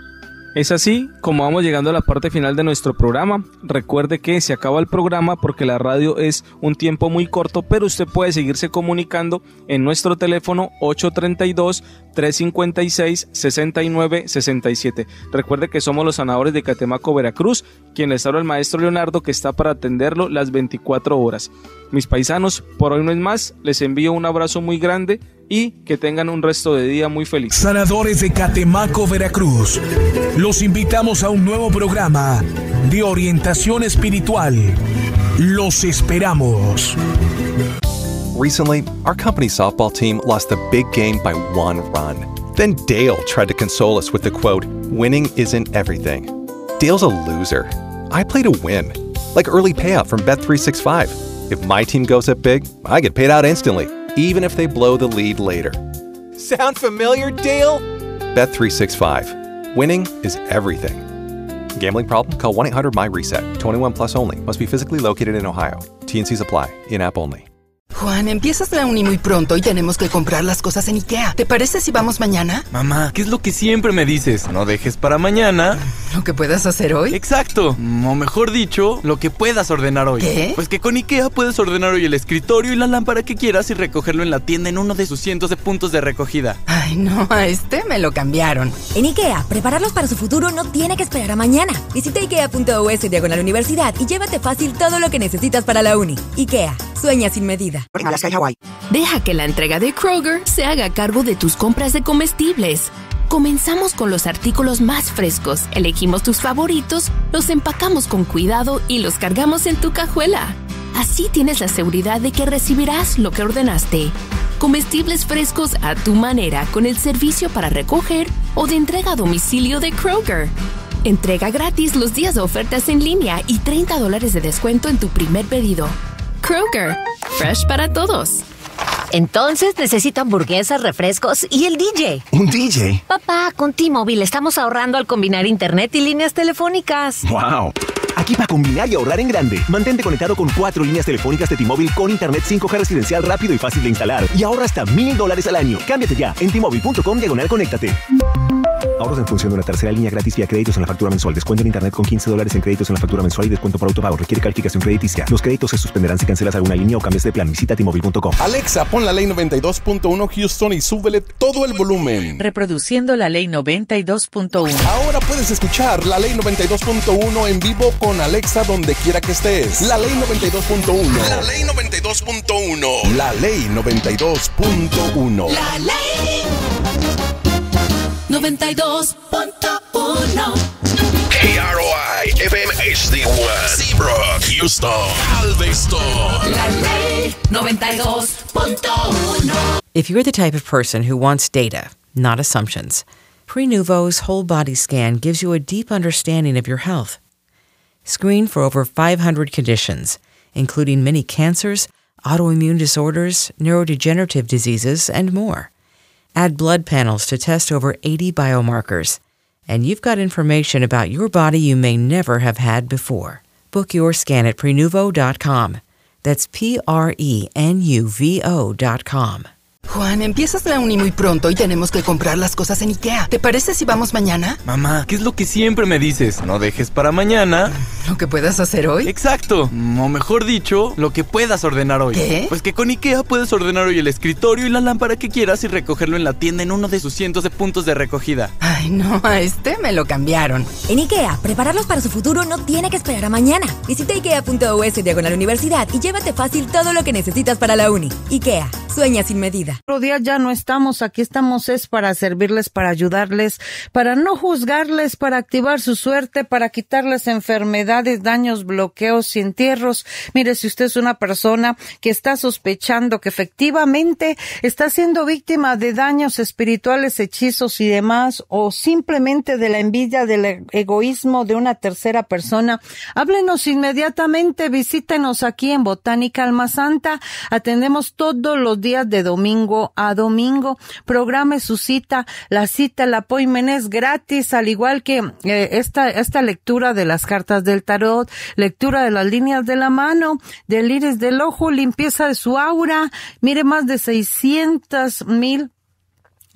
Es así como vamos llegando a la parte final de nuestro programa. Recuerde que se acaba el programa porque la radio es un tiempo muy corto, pero usted puede seguirse comunicando en nuestro teléfono ocho tres dos, tres cinco seis, seis nueve seis siete. Recuerde que somos los sanadores de Catemaco, Veracruz, quien les habla el maestro Leonardo, que está para atenderlo las veinticuatro horas. Mis paisanos, por hoy no es más, les envío un abrazo muy grande y que tengan un resto de día muy feliz. Sanadores de Catemaco, Veracruz, los invitamos a un nuevo programa de orientación espiritual. Los esperamos. Recently, our company's softball team lost the big game by one run. Then Dale tried to console us with the quote, "Winning isn't everything." Dale's a loser. I play to win, like early payout from Bet three sixty-five. If my team goes up big, I get paid out instantly, even if they blow the lead later. Sound familiar, Dale? Bet three sixty-five. Winning is everything. Gambling problem? Call one eight hundred M Y reset. twenty-one plus only. Must be physically located in Ohio. T and C's apply. In-app only. Juan, empiezas la uni muy pronto y tenemos que comprar las cosas en IKEA. ¿Te parece si vamos mañana? Mamá, ¿qué es lo que siempre me dices? No dejes para mañana ¿Lo que puedas hacer hoy? Exacto, o mejor dicho, lo que puedas ordenar hoy. ¿Qué? Pues que con IKEA puedes ordenar hoy el escritorio y la lámpara que quieras y recogerlo en la tienda en uno de sus cientos de puntos de recogida. Ay, no, a este me lo cambiaron. En IKEA, prepararlos para su futuro no tiene que esperar a mañana. Visita ikea.us diagonal universidad y llévate fácil todo lo que necesitas para la uni. IKEA, sueña sin medida. Alaska y Hawái. Deja que la entrega de Kroger se haga cargo de tus compras de comestibles. Comenzamos con los artículos más frescos, elegimos tus favoritos, los empacamos con cuidado y los cargamos en tu cajuela. Así tienes la seguridad de que recibirás lo que ordenaste. Comestibles frescos a tu manera con el servicio para recoger o de entrega a domicilio de Kroger. Entrega gratis los días de ofertas en línea y treinta dólares de descuento en tu primer pedido. Kroger, fresh para todos. Entonces necesito hamburguesas, refrescos y el D J. ¿Un D J? Papá, con T-Mobile estamos ahorrando al combinar internet y líneas telefónicas. ¡Wow! Aquí para combinar y ahorrar en grande. Mantente conectado con cuatro líneas telefónicas de T-Mobile con internet cinco G residencial rápido y fácil de instalar. Y ahorra hasta mil dólares al año. Cámbiate ya en T-Mobile.com diagonal conéctate. Ahorros en función de una tercera línea gratis vía créditos en la factura mensual. Descuento en internet con quince dólares en créditos en la factura mensual y descuento por autopago. Requiere calificación crediticia. Los créditos se suspenderán si cancelas alguna línea o cambias de plan. Visita T Mobile punto com. Alexa, pon la ley noventa y dos punto uno Houston y súbele todo el volumen. Reproduciendo la ley noventa y dos punto uno. Ahora puedes escuchar la ley noventa y dos punto uno en vivo con Alexa donde quiera que estés. La ley noventa y dos punto uno. La ley noventa y dos punto uno. La ley noventa y dos punto uno. La ley noventa y dos punto uno. K R O I F M H D one Seabrook, Houston, Galveston. La ley noventa y dos punto uno. If you're the type of person who wants data, not assumptions, Prenuvo's whole body scan gives you a deep understanding of your health. Screen for over five hundred conditions, including many cancers, autoimmune disorders, neurodegenerative diseases, and more. Add blood panels to test over eighty biomarkers, and you've got information about your body you may never have had before. Book your scan at Prenuvo dot com. That's P R E N U V O dot com. Juan, empiezas la uni muy pronto y tenemos que comprar las cosas en IKEA. ¿Te parece si vamos mañana? Mamá, ¿qué es lo que siempre me dices? No dejes para mañana ¿Lo que puedas hacer hoy? Exacto, o mejor dicho, lo que puedas ordenar hoy. ¿Qué? Pues que con IKEA puedes ordenar hoy el escritorio y la lámpara que quieras y recogerlo en la tienda en uno de sus cientos de puntos de recogida. Ay, no, a este me lo cambiaron. En IKEA, prepararlos para su futuro no tiene que esperar a mañana. Visita ikea.us diagonal universidad y llévate fácil todo lo que necesitas para la uni. IKEA, sueña sin medida. Otro día ya no estamos, aquí estamos es para servirles, para ayudarles, para no juzgarles, para activar su suerte, para quitarles enfermedades, daños, bloqueos y entierros. Mire, si usted es una persona que está sospechando que efectivamente está siendo víctima de daños espirituales, hechizos y demás, o simplemente de la envidia, del egoísmo de una tercera persona, háblenos inmediatamente, visítenos aquí en Botánica Alma Santa. Atendemos todos los días de domingo a domingo. Programe su cita. La cita, el appointment es gratis, al igual que eh, esta, esta lectura de las cartas del tarot, lectura de las líneas de la mano, del iris del ojo, limpieza de su aura. Mire, más de seiscientas mil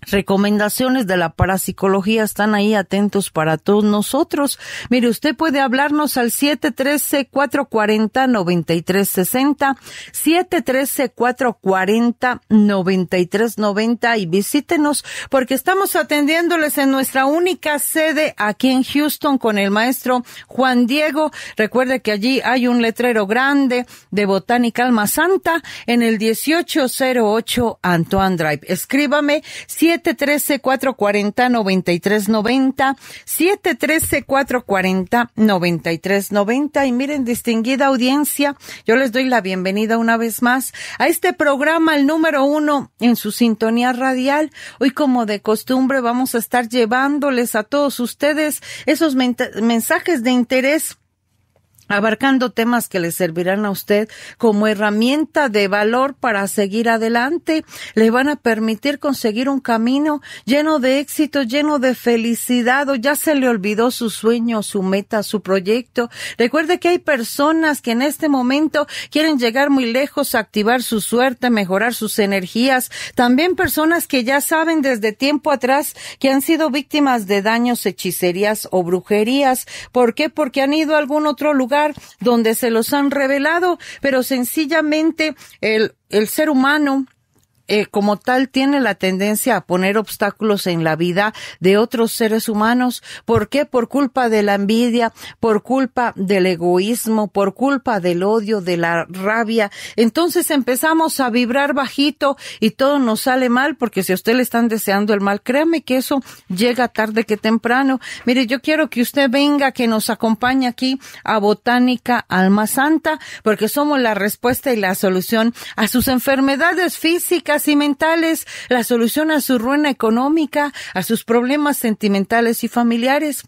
recomendaciones de la parapsicología están ahí atentos para todos nosotros. Mire, usted puede hablarnos al siete uno tres, cuatro cuatro cero, nueve tres seis cero, siete uno tres, cuatro cuatro cero, nueve tres nueve cero y visítenos porque estamos atendiéndoles en nuestra única sede aquí en Houston con el maestro Juan Diego. Recuerde que allí hay un letrero grande de Botánica Alma Santa en el dieciocho cero ocho Antoine Drive. Escríbame siete uno tres, cuatro cuatro cero, nueve tres nueve cero, siete uno tres, cuatro cuatro cero, nueve tres nueve cero. Y miren, distinguida audiencia, yo les doy la bienvenida una vez más a este programa, el número uno en su sintonía radial. Hoy, como de costumbre, vamos a estar llevándoles a todos ustedes esos mensajes de interés, abarcando temas que le servirán a usted como herramienta de valor para seguir adelante. Le van a permitir conseguir un camino lleno de éxito, lleno de felicidad, o ya se le olvidó su sueño, su meta, su proyecto. Recuerde que hay personas que en este momento quieren llegar muy lejos, activar su suerte, mejorar sus energías. También personas que ya saben desde tiempo atrás que han sido víctimas de daños, hechicerías o brujerías. ¿Por qué? Porque han ido a algún otro lugar donde se los han revelado, pero sencillamente el, el ser humano Eh, como tal tiene la tendencia a poner obstáculos en la vida de otros seres humanos. ¿Por qué? Por culpa de la envidia, por culpa del egoísmo, por culpa del odio, de la rabia. Entonces empezamos a vibrar bajito y todo nos sale mal, porque si a usted le están deseando el mal, créame que eso llega tarde que temprano. Mire, yo quiero que usted venga, que nos acompañe aquí a Botánica Alma Santa, porque somos la respuesta y la solución a sus enfermedades físicas y mentales, la solución a su ruina económica, a sus problemas sentimentales y familiares.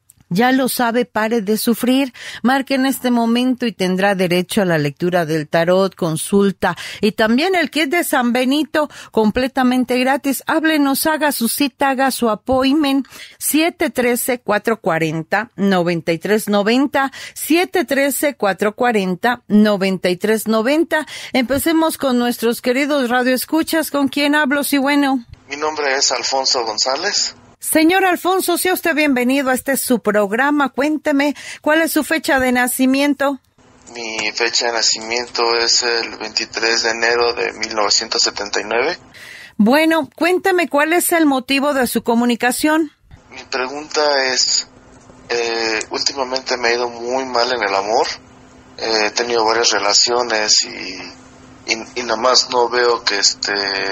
Ya lo sabe, pare de sufrir, marque en este momento y tendrá derecho a la lectura del tarot, consulta y también el kit de San Benito completamente gratis. Háblenos, haga su cita, haga su appointment, siete uno tres, cuatro cuatro cero, nueve tres nueve cero, siete uno tres, cuatro cuatro cero, nueve tres nueve cero. Empecemos con nuestros queridos radioescuchas. ¿Con quién hablo? Sí, bueno. Mi nombre es Alfonso González. Señor Alfonso, sea usted bienvenido a este su programa. Cuénteme, ¿cuál es su fecha de nacimiento? Mi fecha de nacimiento es el veintitrés de enero de mil novecientos setenta y nueve. Bueno, cuénteme, ¿cuál es el motivo de su comunicación? Mi pregunta es, eh, últimamente me ha ido muy mal en el amor. Eh, he tenido varias relaciones y, y, y nada más no veo que este...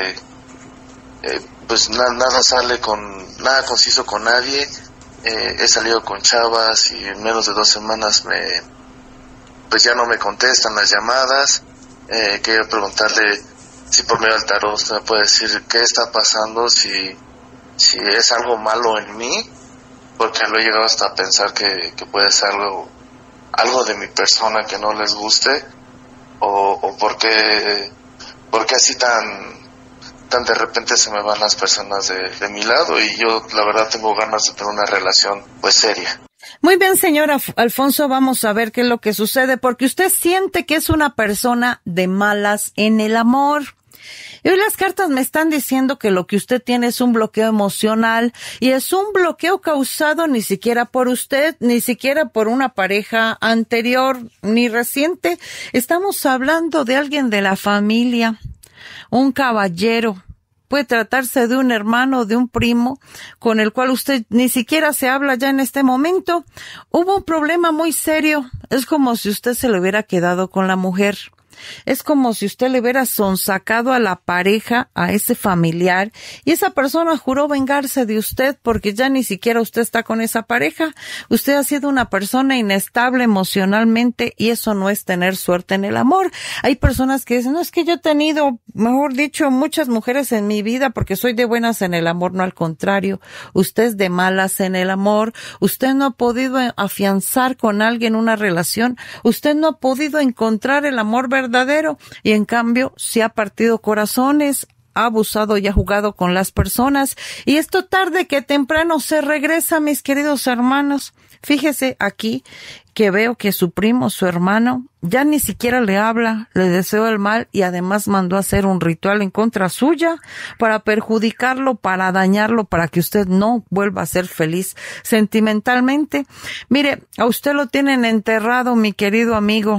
Eh, pues na, nada sale con, nada conciso con nadie. Eh, he salido con chavas y en menos de dos semanas me, pues ya no me contestan las llamadas. Eh, quiero preguntarle si por medio del tarot usted me puede decir qué está pasando, si, si es algo malo en mí, porque lo he llegado hasta a pensar que, que puede ser algo, algo de mi persona que no les guste, o, o porque, porque así tan tan de repente se me van las personas de, de mi lado, y yo la verdad tengo ganas de tener una relación pues seria. Muy bien, señor Alfonso, vamos a ver qué es lo que sucede, porque usted siente que es una persona de malas en el amor. Y hoy las cartas me están diciendo que lo que usted tiene es un bloqueo emocional, y es un bloqueo causado ni siquiera por usted, ni siquiera por una pareja anterior ni reciente. Estamos hablando de alguien de la familia, un caballero. Puede tratarse de un hermano, de un primo, con el cual usted ni siquiera se habla ya en este momento. Hubo un problema muy serio. Es como si usted se le hubiera quedado con la mujer. Es como si usted le hubiera sonsacado a la pareja, a ese familiar, y esa persona juró vengarse de usted porque ya ni siquiera usted está con esa pareja. Usted ha sido una persona inestable emocionalmente, y eso no es tener suerte en el amor. Hay personas que dicen, no, es que yo he tenido, mejor dicho, muchas mujeres en mi vida porque soy de buenas en el amor. No, al contrario, usted es de malas en el amor. Usted no ha podido afianzar con alguien una relación. Usted no ha podido encontrar el amor verdadero. verdadero y en cambio se ha partido corazones, ha abusado y ha jugado con las personas. Y esto tarde que temprano se regresa, mis queridos hermanos. Fíjese aquí que veo que su primo, su hermano, ya ni siquiera le habla, le deseó el mal y además mandó a hacer un ritual en contra suya para perjudicarlo, para dañarlo, para que usted no vuelva a ser feliz sentimentalmente. Mire, a usted lo tienen enterrado, mi querido amigo.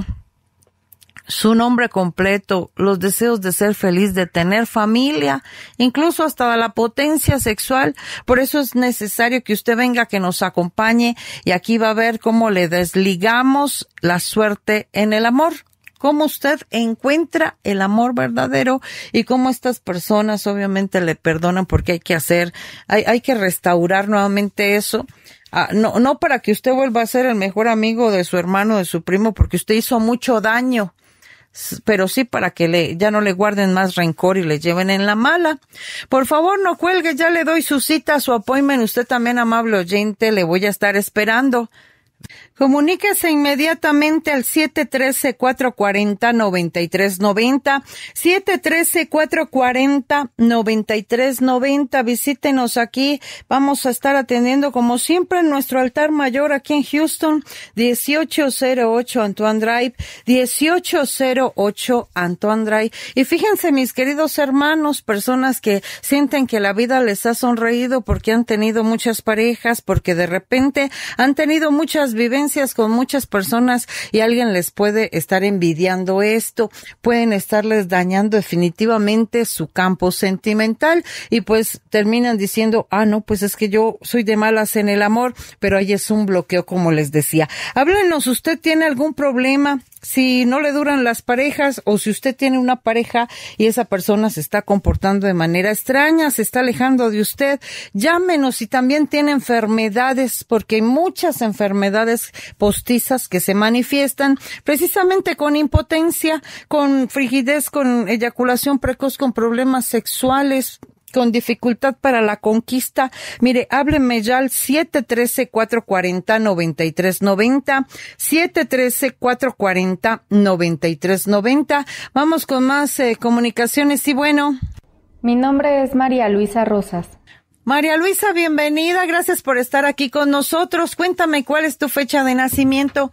Su nombre completo, los deseos de ser feliz, de tener familia, incluso hasta la potencia sexual. Por eso es necesario que usted venga, que nos acompañe, y aquí va a ver cómo le desligamos la suerte en el amor. Cómo usted encuentra el amor verdadero y cómo estas personas obviamente le perdonan, porque hay que hacer, hay, hay que restaurar nuevamente eso. Ah, no, no para que usted vuelva a ser el mejor amigo de su hermano, de su primo, porque usted hizo mucho daño, pero sí para que le, ya no le guarden más rencor y le lleven en la mala. Por favor, no cuelgue, ya le doy su cita, su appointment. Usted también, amable oyente, le voy a estar esperando. Comuníquese inmediatamente al siete uno tres, cuatro cuatro cero, nueve tres nueve cero, siete uno tres, cuatro cuatro cero, nueve tres nueve cero. Visítenos aquí. Vamos a estar atendiendo como siempre en nuestro altar mayor aquí en Houston, dieciocho cero ocho Antoine Drive, dieciocho cero ocho Antoine Drive. Y fíjense, mis queridos hermanos, personas que sienten que la vida les ha sonreído porque han tenido muchas parejas, porque de repente han tenido muchas vivencias con muchas personas y alguien les puede estar envidiando esto, pueden estarles dañando definitivamente su campo sentimental y pues terminan diciendo, ah, no, pues es que yo soy de malas en el amor, pero ahí es un bloqueo, como les decía. Háblenos, ¿usted tiene algún problema? Si no le duran las parejas o si usted tiene una pareja y esa persona se está comportando de manera extraña, se está alejando de usted, llámenos. Si también tiene enfermedades, porque hay muchas enfermedades postizas que se manifiestan precisamente con impotencia, con frigidez, con eyaculación precoz, con problemas sexuales, con dificultad para la conquista. Mire, hábleme ya al siete uno tres, cuatro cuatro cero, nueve tres nueve cero, siete uno tres, cuatro cuatro cero, nueve tres nueve cero. Vamos con más eh, comunicaciones. Y bueno, mi nombre es María Luisa Rosas. María Luisa, bienvenida. Gracias por estar aquí con nosotros. Cuéntame, ¿cuál es tu fecha de nacimiento?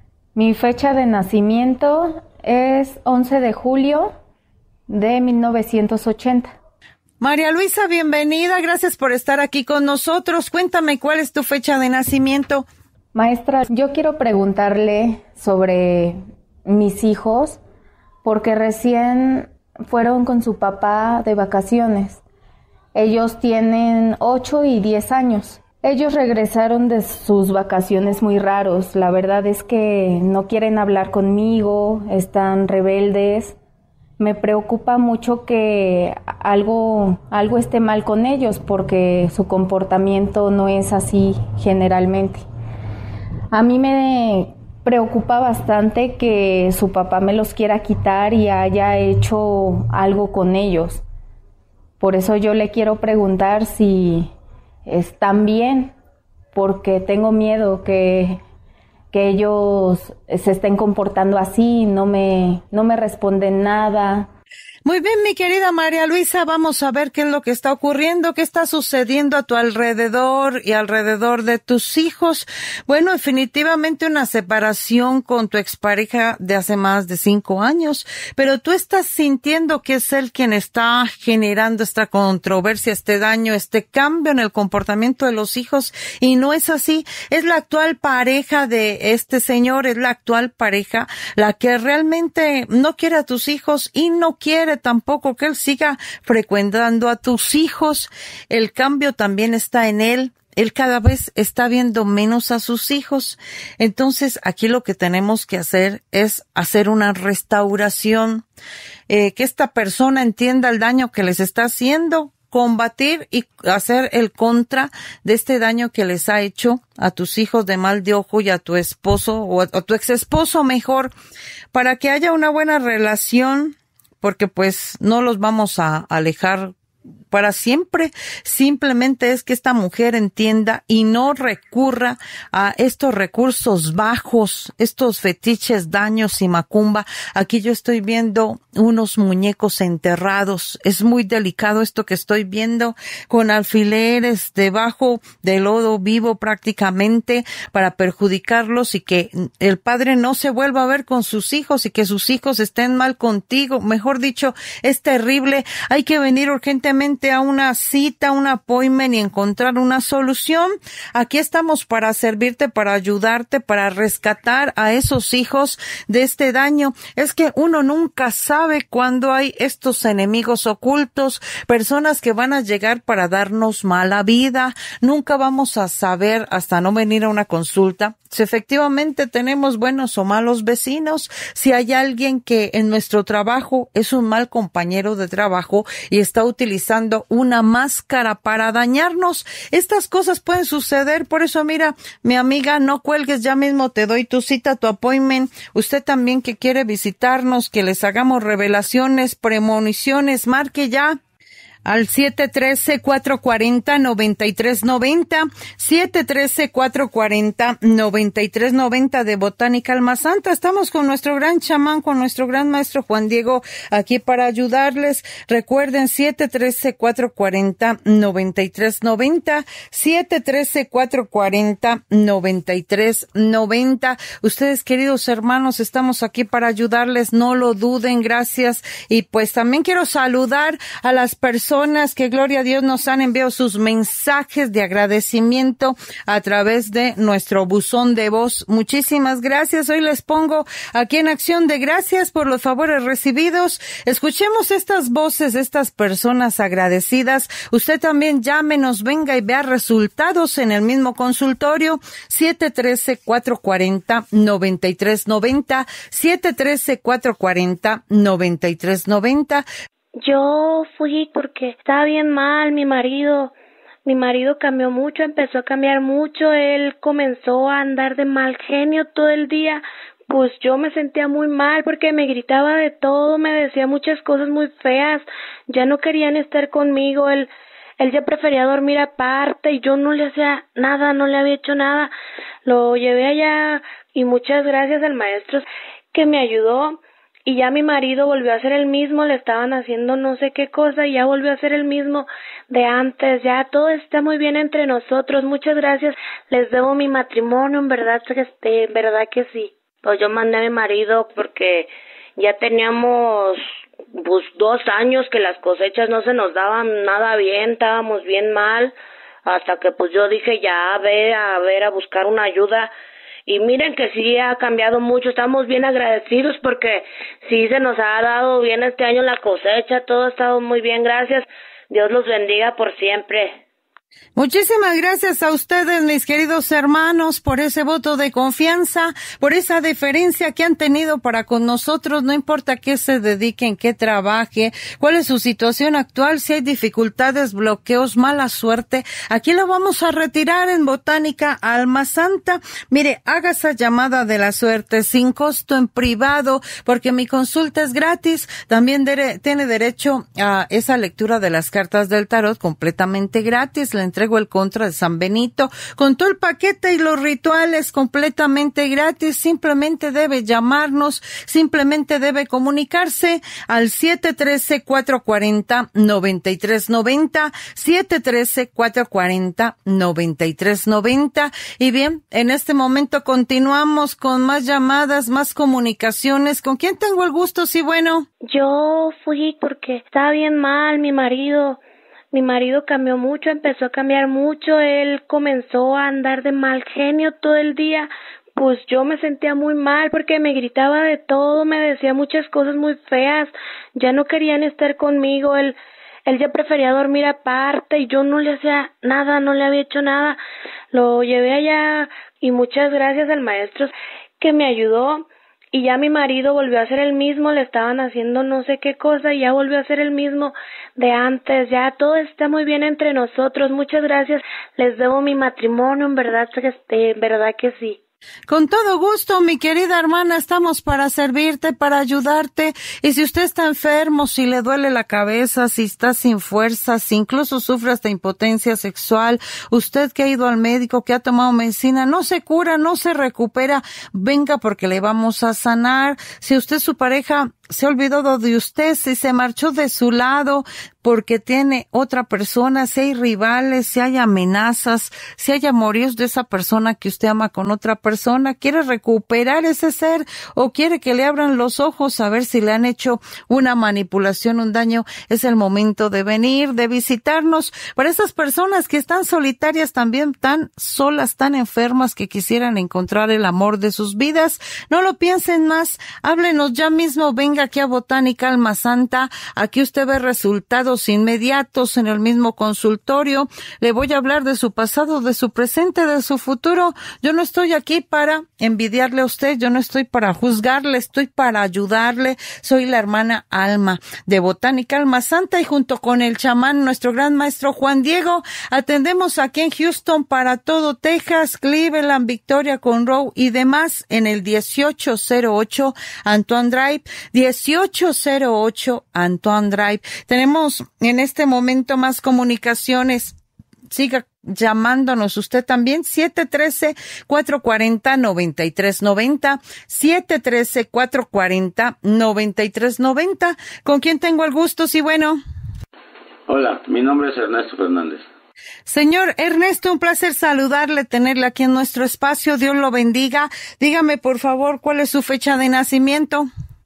Mi fecha de nacimiento es once de julio de mil novecientos ochenta. María Luisa, bienvenida. Gracias por estar aquí con nosotros. Cuéntame, ¿cuál es tu fecha de nacimiento? Maestra, yo quiero preguntarle sobre mis hijos, porque recién fueron con su papá de vacaciones. Ellos tienen ocho y diez años. Ellos regresaron de sus vacaciones muy raros. La verdad es que no quieren hablar conmigo, están rebeldes. Me preocupa mucho que algo, algo esté mal con ellos, porque su comportamiento no es así generalmente. A mí me preocupa bastante que su papá me los quiera quitar y haya hecho algo con ellos. Por eso yo le quiero preguntar si están bien, porque tengo miedo que, que ellos se estén comportando así, no me, no me responden nada. Muy bien, mi querida María Luisa, vamos a ver qué es lo que está ocurriendo, qué está sucediendo a tu alrededor y alrededor de tus hijos. Bueno, definitivamente una separación con tu expareja de hace más de cinco años, pero tú estás sintiendo que es él quien está generando esta controversia, este daño, este cambio en el comportamiento de los hijos, y no es así. Es la actual pareja de este señor, es la actual pareja la que realmente no quiere a tus hijos y no quiere tampoco que él siga frecuentando a tus hijos. El cambio también está en él. Él cada vez está viendo menos a sus hijos. Entonces, aquí lo que tenemos que hacer es hacer una restauración, eh, que esta persona entienda el daño que les está haciendo, combatir y hacer el contra de este daño que les ha hecho a tus hijos de mal de ojo y a tu esposo o a, a tu ex esposo mejor, para que haya una buena relación, porque pues no los vamos a alejar para siempre. Simplemente es que esta mujer entienda y no recurra a estos recursos bajos, estos fetiches, daños y macumba. Aquí yo estoy viendo unos muñecos enterrados. Es muy delicado esto que estoy viendo, con alfileres debajo del lodo vivo prácticamente para perjudicarlos y que el padre no se vuelva a ver con sus hijos y que sus hijos estén mal contigo. Mejor dicho, es terrible. Hay que venir urgentemente a una cita, un appointment y encontrar una solución. Aquí estamos para servirte, para ayudarte, para rescatar a esos hijos de este daño. Es que uno nunca sabe cuándo hay estos enemigos ocultos, personas que van a llegar para darnos mala vida. Nunca vamos a saber hasta no venir a una consulta si efectivamente tenemos buenos o malos vecinos, si hay alguien que en nuestro trabajo es un mal compañero de trabajo y está utilizando una máscara para dañarnos. Estas cosas pueden suceder, por eso mira, mi amiga, no cuelgues, ya mismo te doy tu cita, tu appointment. Usted también que quiere visitarnos, que les hagamos revelaciones, premoniciones, marque ya al siete uno tres, cuatro cuatro cero, nueve tres nueve cero, siete uno tres, cuatro cuatro cero, nueve tres nueve cero de Botánica Alma Santa. Estamos con nuestro gran chamán, con nuestro gran maestro Juan Diego, aquí para ayudarles. Recuerden, siete uno tres, cuatro cuatro cero, nueve tres nueve cero, siete uno tres, cuatro cuatro cero, nueve tres nueve cero. Ustedes, queridos hermanos, estamos aquí para ayudarles, no lo duden, gracias. Y pues también quiero saludar a las personas que, gloria a Dios, nos han enviado sus mensajes de agradecimiento a través de nuestro buzón de voz. Muchísimas gracias. Hoy les pongo aquí en acción de gracias por los favores recibidos. Escuchemos estas voces de estas personas agradecidas. Usted también llámenos, venga y vea resultados en el mismo consultorio. siete uno tres, cuatro cuatro cero, nueve tres nueve cero, siete uno tres, cuatro cuatro cero, nueve tres nueve cero. Yo fui porque estaba bien mal, mi marido, mi marido cambió mucho, empezó a cambiar mucho, él comenzó a andar de mal genio todo el día, pues yo me sentía muy mal porque me gritaba de todo, me decía muchas cosas muy feas, ya no querían estar conmigo, él, él ya prefería dormir aparte y yo no le hacía nada, no le había hecho nada, lo llevé allá y muchas gracias al maestro que me ayudó. Y ya mi marido volvió a ser el mismo, le estaban haciendo no sé qué cosa y ya volvió a ser el mismo de antes, ya todo está muy bien entre nosotros, muchas gracias, les debo mi matrimonio, en verdad que este, en verdad que sí. Pues yo mandé a mi marido porque ya teníamos pues dos años que las cosechas no se nos daban nada bien, estábamos bien mal, hasta que pues yo dije ya, ve a ver a buscar una ayuda. Y miren que sí ha cambiado mucho, estamos bien agradecidos porque sí se nos ha dado bien este año la cosecha, todo ha estado muy bien, gracias, Dios los bendiga por siempre. Muchísimas gracias a ustedes, mis queridos hermanos, por ese voto de confianza, por esa deferencia que han tenido para con nosotros, no importa qué se dediquen, qué trabaje, cuál es su situación actual, si hay dificultades, bloqueos, mala suerte, aquí lo vamos a retirar en Botánica Alma Santa. Mire, haga esa llamada de la suerte sin costo en privado, porque mi consulta es gratis, también dere- tiene derecho a esa lectura de las cartas del tarot completamente gratis, le entrego el contra de San Benito con todo el paquete y los rituales completamente gratis. Simplemente debe llamarnos, simplemente debe comunicarse al siete uno tres, cuatro cuatro cero, nueve tres nueve cero, siete uno tres, cuatro cuatro cero, nueve tres nueve cero. Y bien, en este momento continuamos con más llamadas, más comunicaciones. ¿Con quién tengo el gusto? Sí, bueno. Yo fui porque estaba bien mal, mi marido Mi marido cambió mucho, empezó a cambiar mucho, él comenzó a andar de mal genio todo el día, pues yo me sentía muy mal porque me gritaba de todo, me decía muchas cosas muy feas, ya no querían estar conmigo, él, él ya prefería dormir aparte y yo no le hacía nada, no le había hecho nada, lo llevé allá y muchas gracias al maestro que me ayudó. Y ya mi marido volvió a ser el mismo, le estaban haciendo no sé qué cosa y ya volvió a ser el mismo de antes, ya todo está muy bien entre nosotros, muchas gracias, les debo mi matrimonio, en verdad que este, en verdad que sí. Con todo gusto, mi querida hermana, estamos para servirte, para ayudarte. Y si usted está enfermo, si le duele la cabeza, si está sin fuerzas, si incluso sufre hasta impotencia sexual, usted que ha ido al médico, que ha tomado medicina, no se cura, no se recupera, venga porque le vamos a sanar. Si usted, su pareja, se olvidó de usted, si se marchó de su lado porque tiene otra persona, si hay rivales, si hay amenazas, si hay amoríos de esa persona que usted ama con otra persona, quiere recuperar ese ser o quiere que le abran los ojos a ver si le han hecho una manipulación, un daño, es el momento de venir, de visitarnos. Para esas personas que están solitarias, también tan solas, tan enfermas, que quisieran encontrar el amor de sus vidas, no lo piensen más, háblenos ya mismo, venga aquí a Botánica Alma Santa, aquí usted ve resultados inmediatos en el mismo consultorio. Le voy a hablar de su pasado, de su presente, de su futuro. Yo no estoy aquí para envidiarle a usted, yo no estoy para juzgarle, estoy para ayudarle. Soy la hermana Alma de Botánica Alma Santa y junto con el chamán, nuestro gran maestro Juan Diego, atendemos aquí en Houston para todo Texas, Cleveland, Victoria, Conroe y demás en el dieciocho cero ocho Antoine Drive, dieciocho cero ocho Antoine Drive. Tenemos en este momento más comunicaciones. Siga llamándonos usted también, siete uno tres, cuatro cuatro cero, nueve tres nueve cero, siete uno tres, cuatro cuatro cero, nueve tres nueve cero. ¿Con quién tengo el gusto? Sí, bueno. Hola, mi nombre es Ernesto Fernández. Señor Ernesto, un placer saludarle, tenerle aquí en nuestro espacio. Dios lo bendiga. Dígame, por favor, ¿cuál es su fecha de nacimiento?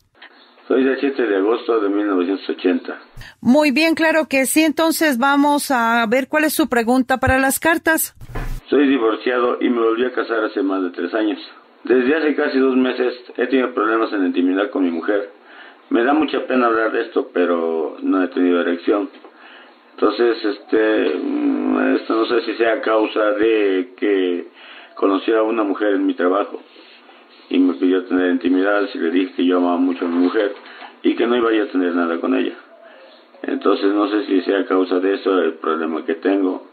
Soy del siete de agosto de mil novecientos ochenta. Muy bien, claro que sí. Entonces vamos a ver cuál es su pregunta para las cartas. Soy divorciado y me volví a casar hace más de tres años. Desde hace casi dos meses he tenido problemas en la intimidad con mi mujer. Me da mucha pena hablar de esto, pero no he tenido erección. Entonces, este, esto no sé si sea a causa de que conocí a una mujer en mi trabajo y me pidió tener intimidad, y le dije que yo amaba mucho a mi mujer y que no iba a tener nada con ella. Entonces no sé si sea a causa de eso el problema que tengo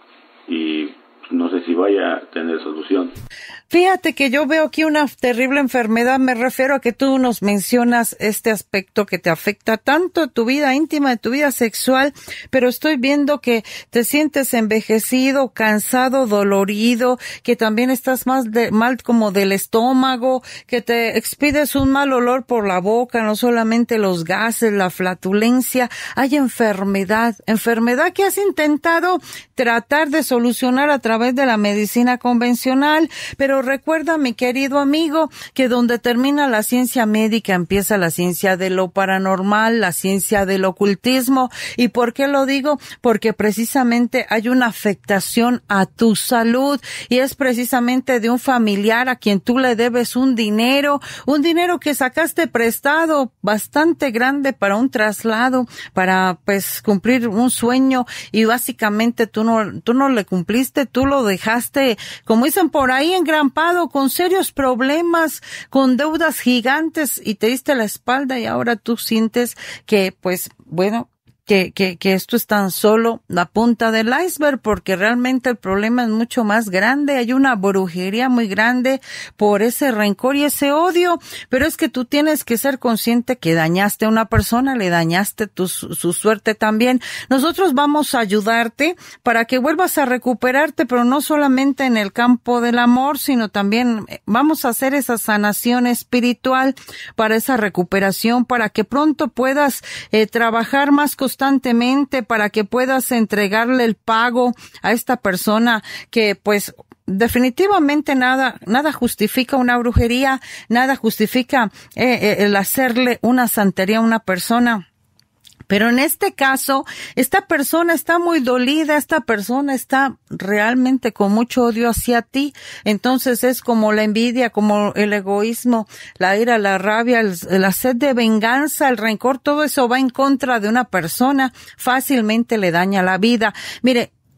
y no sé si vaya a tener solución. Fíjate que yo veo aquí una terrible enfermedad, me refiero a que tú nos mencionas este aspecto que te afecta tanto tu vida íntima, tu vida sexual, pero estoy viendo que te sientes envejecido, cansado, dolorido, que también estás más de, mal como del estómago, que te expides un mal olor por la boca, no solamente los gases, la flatulencia, hay enfermedad, enfermedad que has intentado tratar de solucionar a través de la medicina convencional, pero recuerda, mi querido amigo, que donde termina la ciencia médica empieza la ciencia de lo paranormal, la ciencia del ocultismo. ¿Y por qué lo digo? Porque precisamente hay una afectación a tu salud y es precisamente de un familiar a quien tú le debes un dinero, un dinero que sacaste prestado bastante grande para un traslado, para pues cumplir un sueño y básicamente tú no, tú no le cumpliste, tú lo dejaste, como dicen por ahí, engrampado, con serios problemas, con deudas gigantes y te diste la espalda y ahora tú sientes que, pues, bueno, que, que, que esto es tan solo la punta del iceberg, porque realmente el problema es mucho más grande. Hay una brujería muy grande por ese rencor y ese odio, pero es que tú tienes que ser consciente que dañaste a una persona, le dañaste tu, su suerte también. Nosotros vamos a ayudarte para que vuelvas a recuperarte, pero no solamente en el campo del amor, sino también vamos a hacer esa sanación espiritual para esa recuperación, para que pronto puedas eh, trabajar más constantemente constantemente, para que puedas entregarle el pago a esta persona que pues definitivamente nada nada justifica una brujería, nada justifica eh, eh, el hacerle una santería a una persona. Pero en este caso, esta persona está muy dolida, esta persona está realmente con mucho odio hacia ti. Entonces es como la envidia, como el egoísmo, la ira, la rabia, el, la sed de venganza, el rencor, todo eso va en contra de una persona, fácilmente le daña la vida. Mire,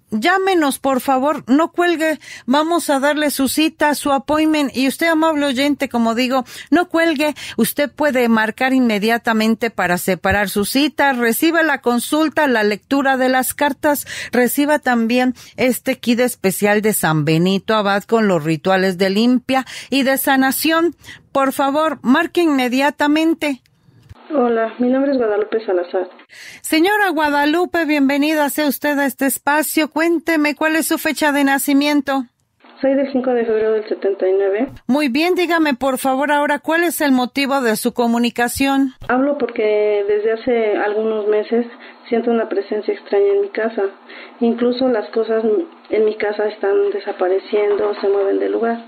llámenos, por favor, no cuelgue, vamos a darle su cita, su appointment, y usted, amable oyente, como digo, no cuelgue, usted puede marcar inmediatamente para separar su cita, reciba la consulta, la lectura de las cartas, reciba también este kit especial de San Benito Abad con los rituales de limpia y de sanación. Por favor, marque inmediatamente. Hola, mi nombre es Guadalupe Salazar. Señora Guadalupe, bienvenida sea usted a este espacio. Cuénteme, ¿cuál es su fecha de nacimiento? Soy del cinco de febrero del setenta y nueve. Muy bien, dígame por favor ahora, ¿cuál es el motivo de su comunicación? Hablo porque desde hace algunos meses siento una presencia extraña en mi casa. Incluso las cosas en mi casa están desapareciendo, se mueven de lugar.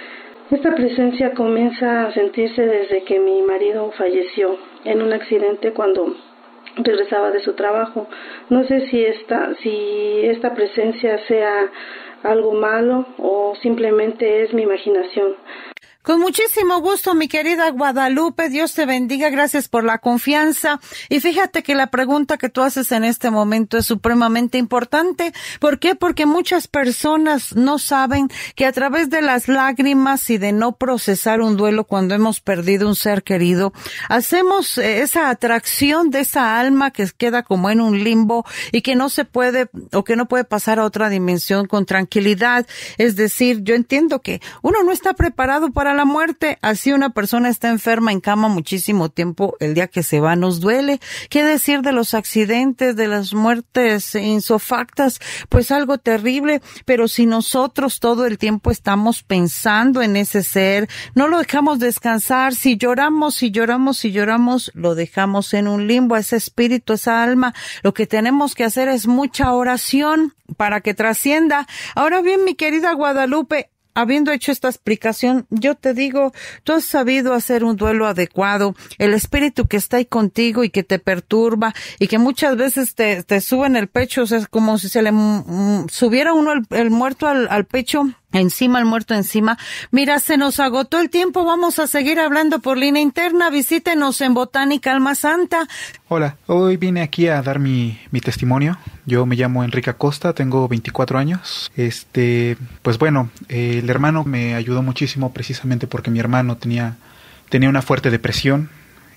Esta presencia comienza a sentirse desde que mi marido falleció en un accidente cuando regresaba de su trabajo. No sé si esta, si esta presencia sea algo malo o simplemente es mi imaginación. Con muchísimo gusto, mi querida Guadalupe, Dios te bendiga, gracias por la confianza. Y fíjate que la pregunta que tú haces en este momento es supremamente importante. ¿Por qué? Porque muchas personas no saben que a través de las lágrimas y de no procesar un duelo cuando hemos perdido un ser querido, hacemos esa atracción de esa alma que queda como en un limbo y que no se puede o que no puede pasar a otra dimensión con tranquilidad. Es decir, yo entiendo que uno no está preparado para la muerte, así una persona está enferma en cama muchísimo tiempo, el día que se va nos duele. ¿Qué decir de los accidentes, de las muertes insofactas? Pues algo terrible, pero si nosotros todo el tiempo estamos pensando en ese ser, no lo dejamos descansar, si lloramos, si lloramos, si lloramos, lo dejamos en un limbo, a ese espíritu, esa alma. Lo que tenemos que hacer es mucha oración para que trascienda. Ahora bien, mi querida Guadalupe, habiendo hecho esta explicación, yo te digo, tú has sabido hacer un duelo adecuado. El espíritu que está ahí contigo y que te perturba y que muchas veces te, te sube en el pecho, o sea, es como si se le mm, subiera uno el, el muerto al, al pecho. Encima, el muerto encima. Mira, se nos agotó el tiempo, vamos a seguir hablando por línea interna. Visítenos en Botánica Alma Santa. Hola, hoy vine aquí a dar mi, mi testimonio. Yo me llamo Enrique Acosta, tengo veinticuatro años. Este, pues bueno, eh, el hermano me ayudó muchísimo precisamente porque mi hermano tenía, tenía una fuerte depresión.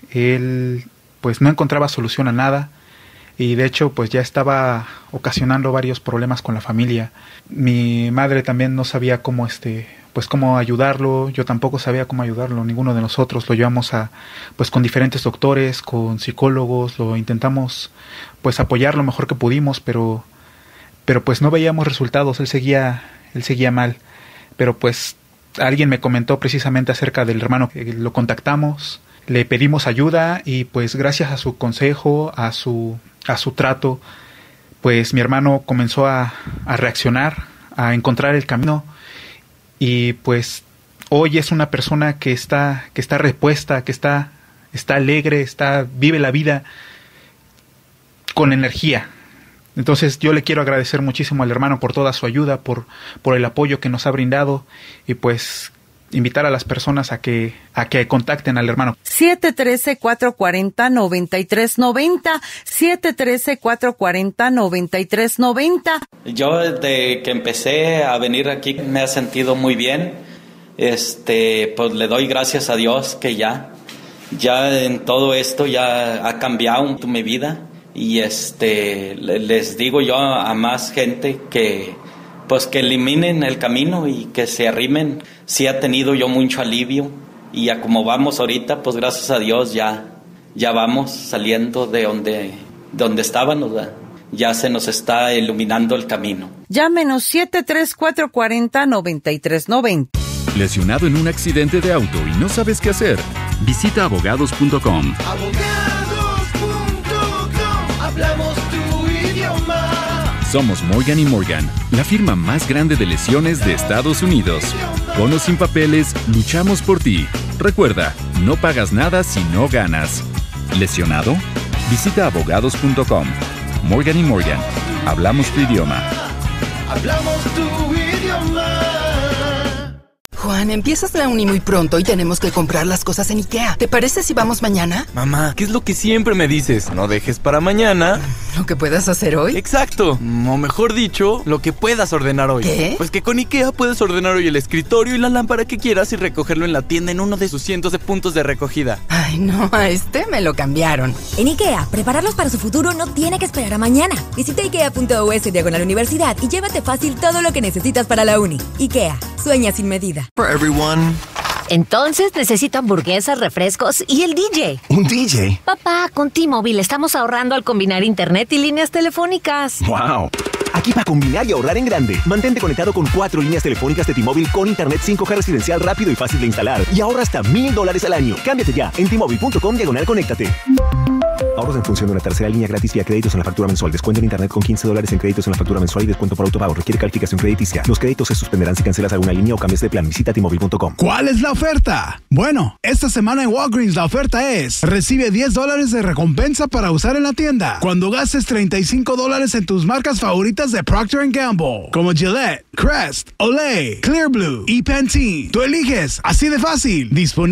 Él, pues no encontraba solución a nada. Y de hecho pues ya estaba ocasionando varios problemas con la familia. Mi madre también no sabía cómo este pues cómo ayudarlo, yo tampoco sabía cómo ayudarlo, ninguno de nosotros. Lo llevamos a pues con diferentes doctores, con psicólogos, lo intentamos pues apoyar lo mejor que pudimos, pero pero pues no veíamos resultados, él seguía él seguía mal. Pero pues alguien me comentó precisamente acerca del hermano, que lo contactamos, le pedimos ayuda y pues gracias a su consejo, a su a su trato, pues mi hermano comenzó a, a reaccionar, a encontrar el camino y pues hoy es una persona que está que está repuesta, que está está alegre, está vive la vida con energía. Entonces yo le quiero agradecer muchísimo al hermano por toda su ayuda, por por el apoyo que nos ha brindado y pues invitar a las personas a que a que contacten al hermano. siete uno tres, cuatro cuatro cero, nueve tres nueve cero, siete uno tres, cuatro cuatro cero, nueve tres nueve cero. Yo desde que empecé a venir aquí me he sentido muy bien. Este, pues le doy gracias a Dios que ya ya en todo esto ya ha cambiado mi vida y este les digo yo a más gente que pues que eliminen el camino y que se arrimen. Sí ha tenido yo mucho alivio y ya como vamos ahorita, pues gracias a Dios ya, ya vamos saliendo de donde, donde estábamos, ¿verdad? Ya se nos está iluminando el camino. Llámenos siete tres cuatro cuatro cero, nueve tres nueve cero. ¿Lesionado en un accidente de auto y no sabes qué hacer? Visita abogados punto com. abogados punto com. Hablamos tu idioma. Somos Morgan y Morgan, la firma más grande de lesiones de Estados Unidos. Con o sin papeles, luchamos por ti. Recuerda, no pagas nada si no ganas. ¿Lesionado? Visita abogados punto com. Morgan y Morgan, hablamos tu idioma. Hablamos tu idioma. Juan, empiezas la uni muy pronto y tenemos que comprar las cosas en IKEA. ¿Te parece si vamos mañana? Mamá, ¿qué es lo que siempre me dices? No dejes para mañana ¿Lo que puedas hacer hoy? Exacto, o mejor dicho, lo que puedas ordenar hoy. ¿Qué? Pues que con IKEA puedes ordenar hoy el escritorio y la lámpara que quieras y recogerlo en la tienda en uno de sus cientos de puntos de recogida. Ay, no, a este me lo cambiaron. En IKEA, prepararlos para su futuro no tiene que esperar a mañana. Visita ikea.us diagonal universidad y llévate fácil todo lo que necesitas para la uni. IKEA, sueña sin medida. For everyone. Entonces necesito hamburguesas, refrescos y el D J. ¿Un D J? Papá, con T-Mobile estamos ahorrando al combinar internet y líneas telefónicas. ¡Wow! Aquí para combinar y ahorrar en grande. Mantente conectado con cuatro líneas telefónicas de T-Mobile con internet cinco G residencial rápido y fácil de instalar. Y ahorra hasta mil dólares al año. Cámbiate ya en T-Mobile.com diagonal conéctate. Ahorros en función de una tercera línea gratis vía créditos en la factura mensual. Descuento en internet con quince dólares en créditos en la factura mensual y descuento por autopago. Requiere calificación crediticia. Los créditos se suspenderán si cancelas alguna línea o cambias de plan. Visita T Mobile punto com. ¿Cuál es la oferta? Bueno, esta semana en Walgreens la oferta es: recibe diez dólares de recompensa para usar en la tienda cuando gastes treinta y cinco dólares en tus marcas favoritas de Procter and Gamble, como Gillette, Crest, Olay, Clear Blue y Pantene. Tú eliges, así de fácil. Disponible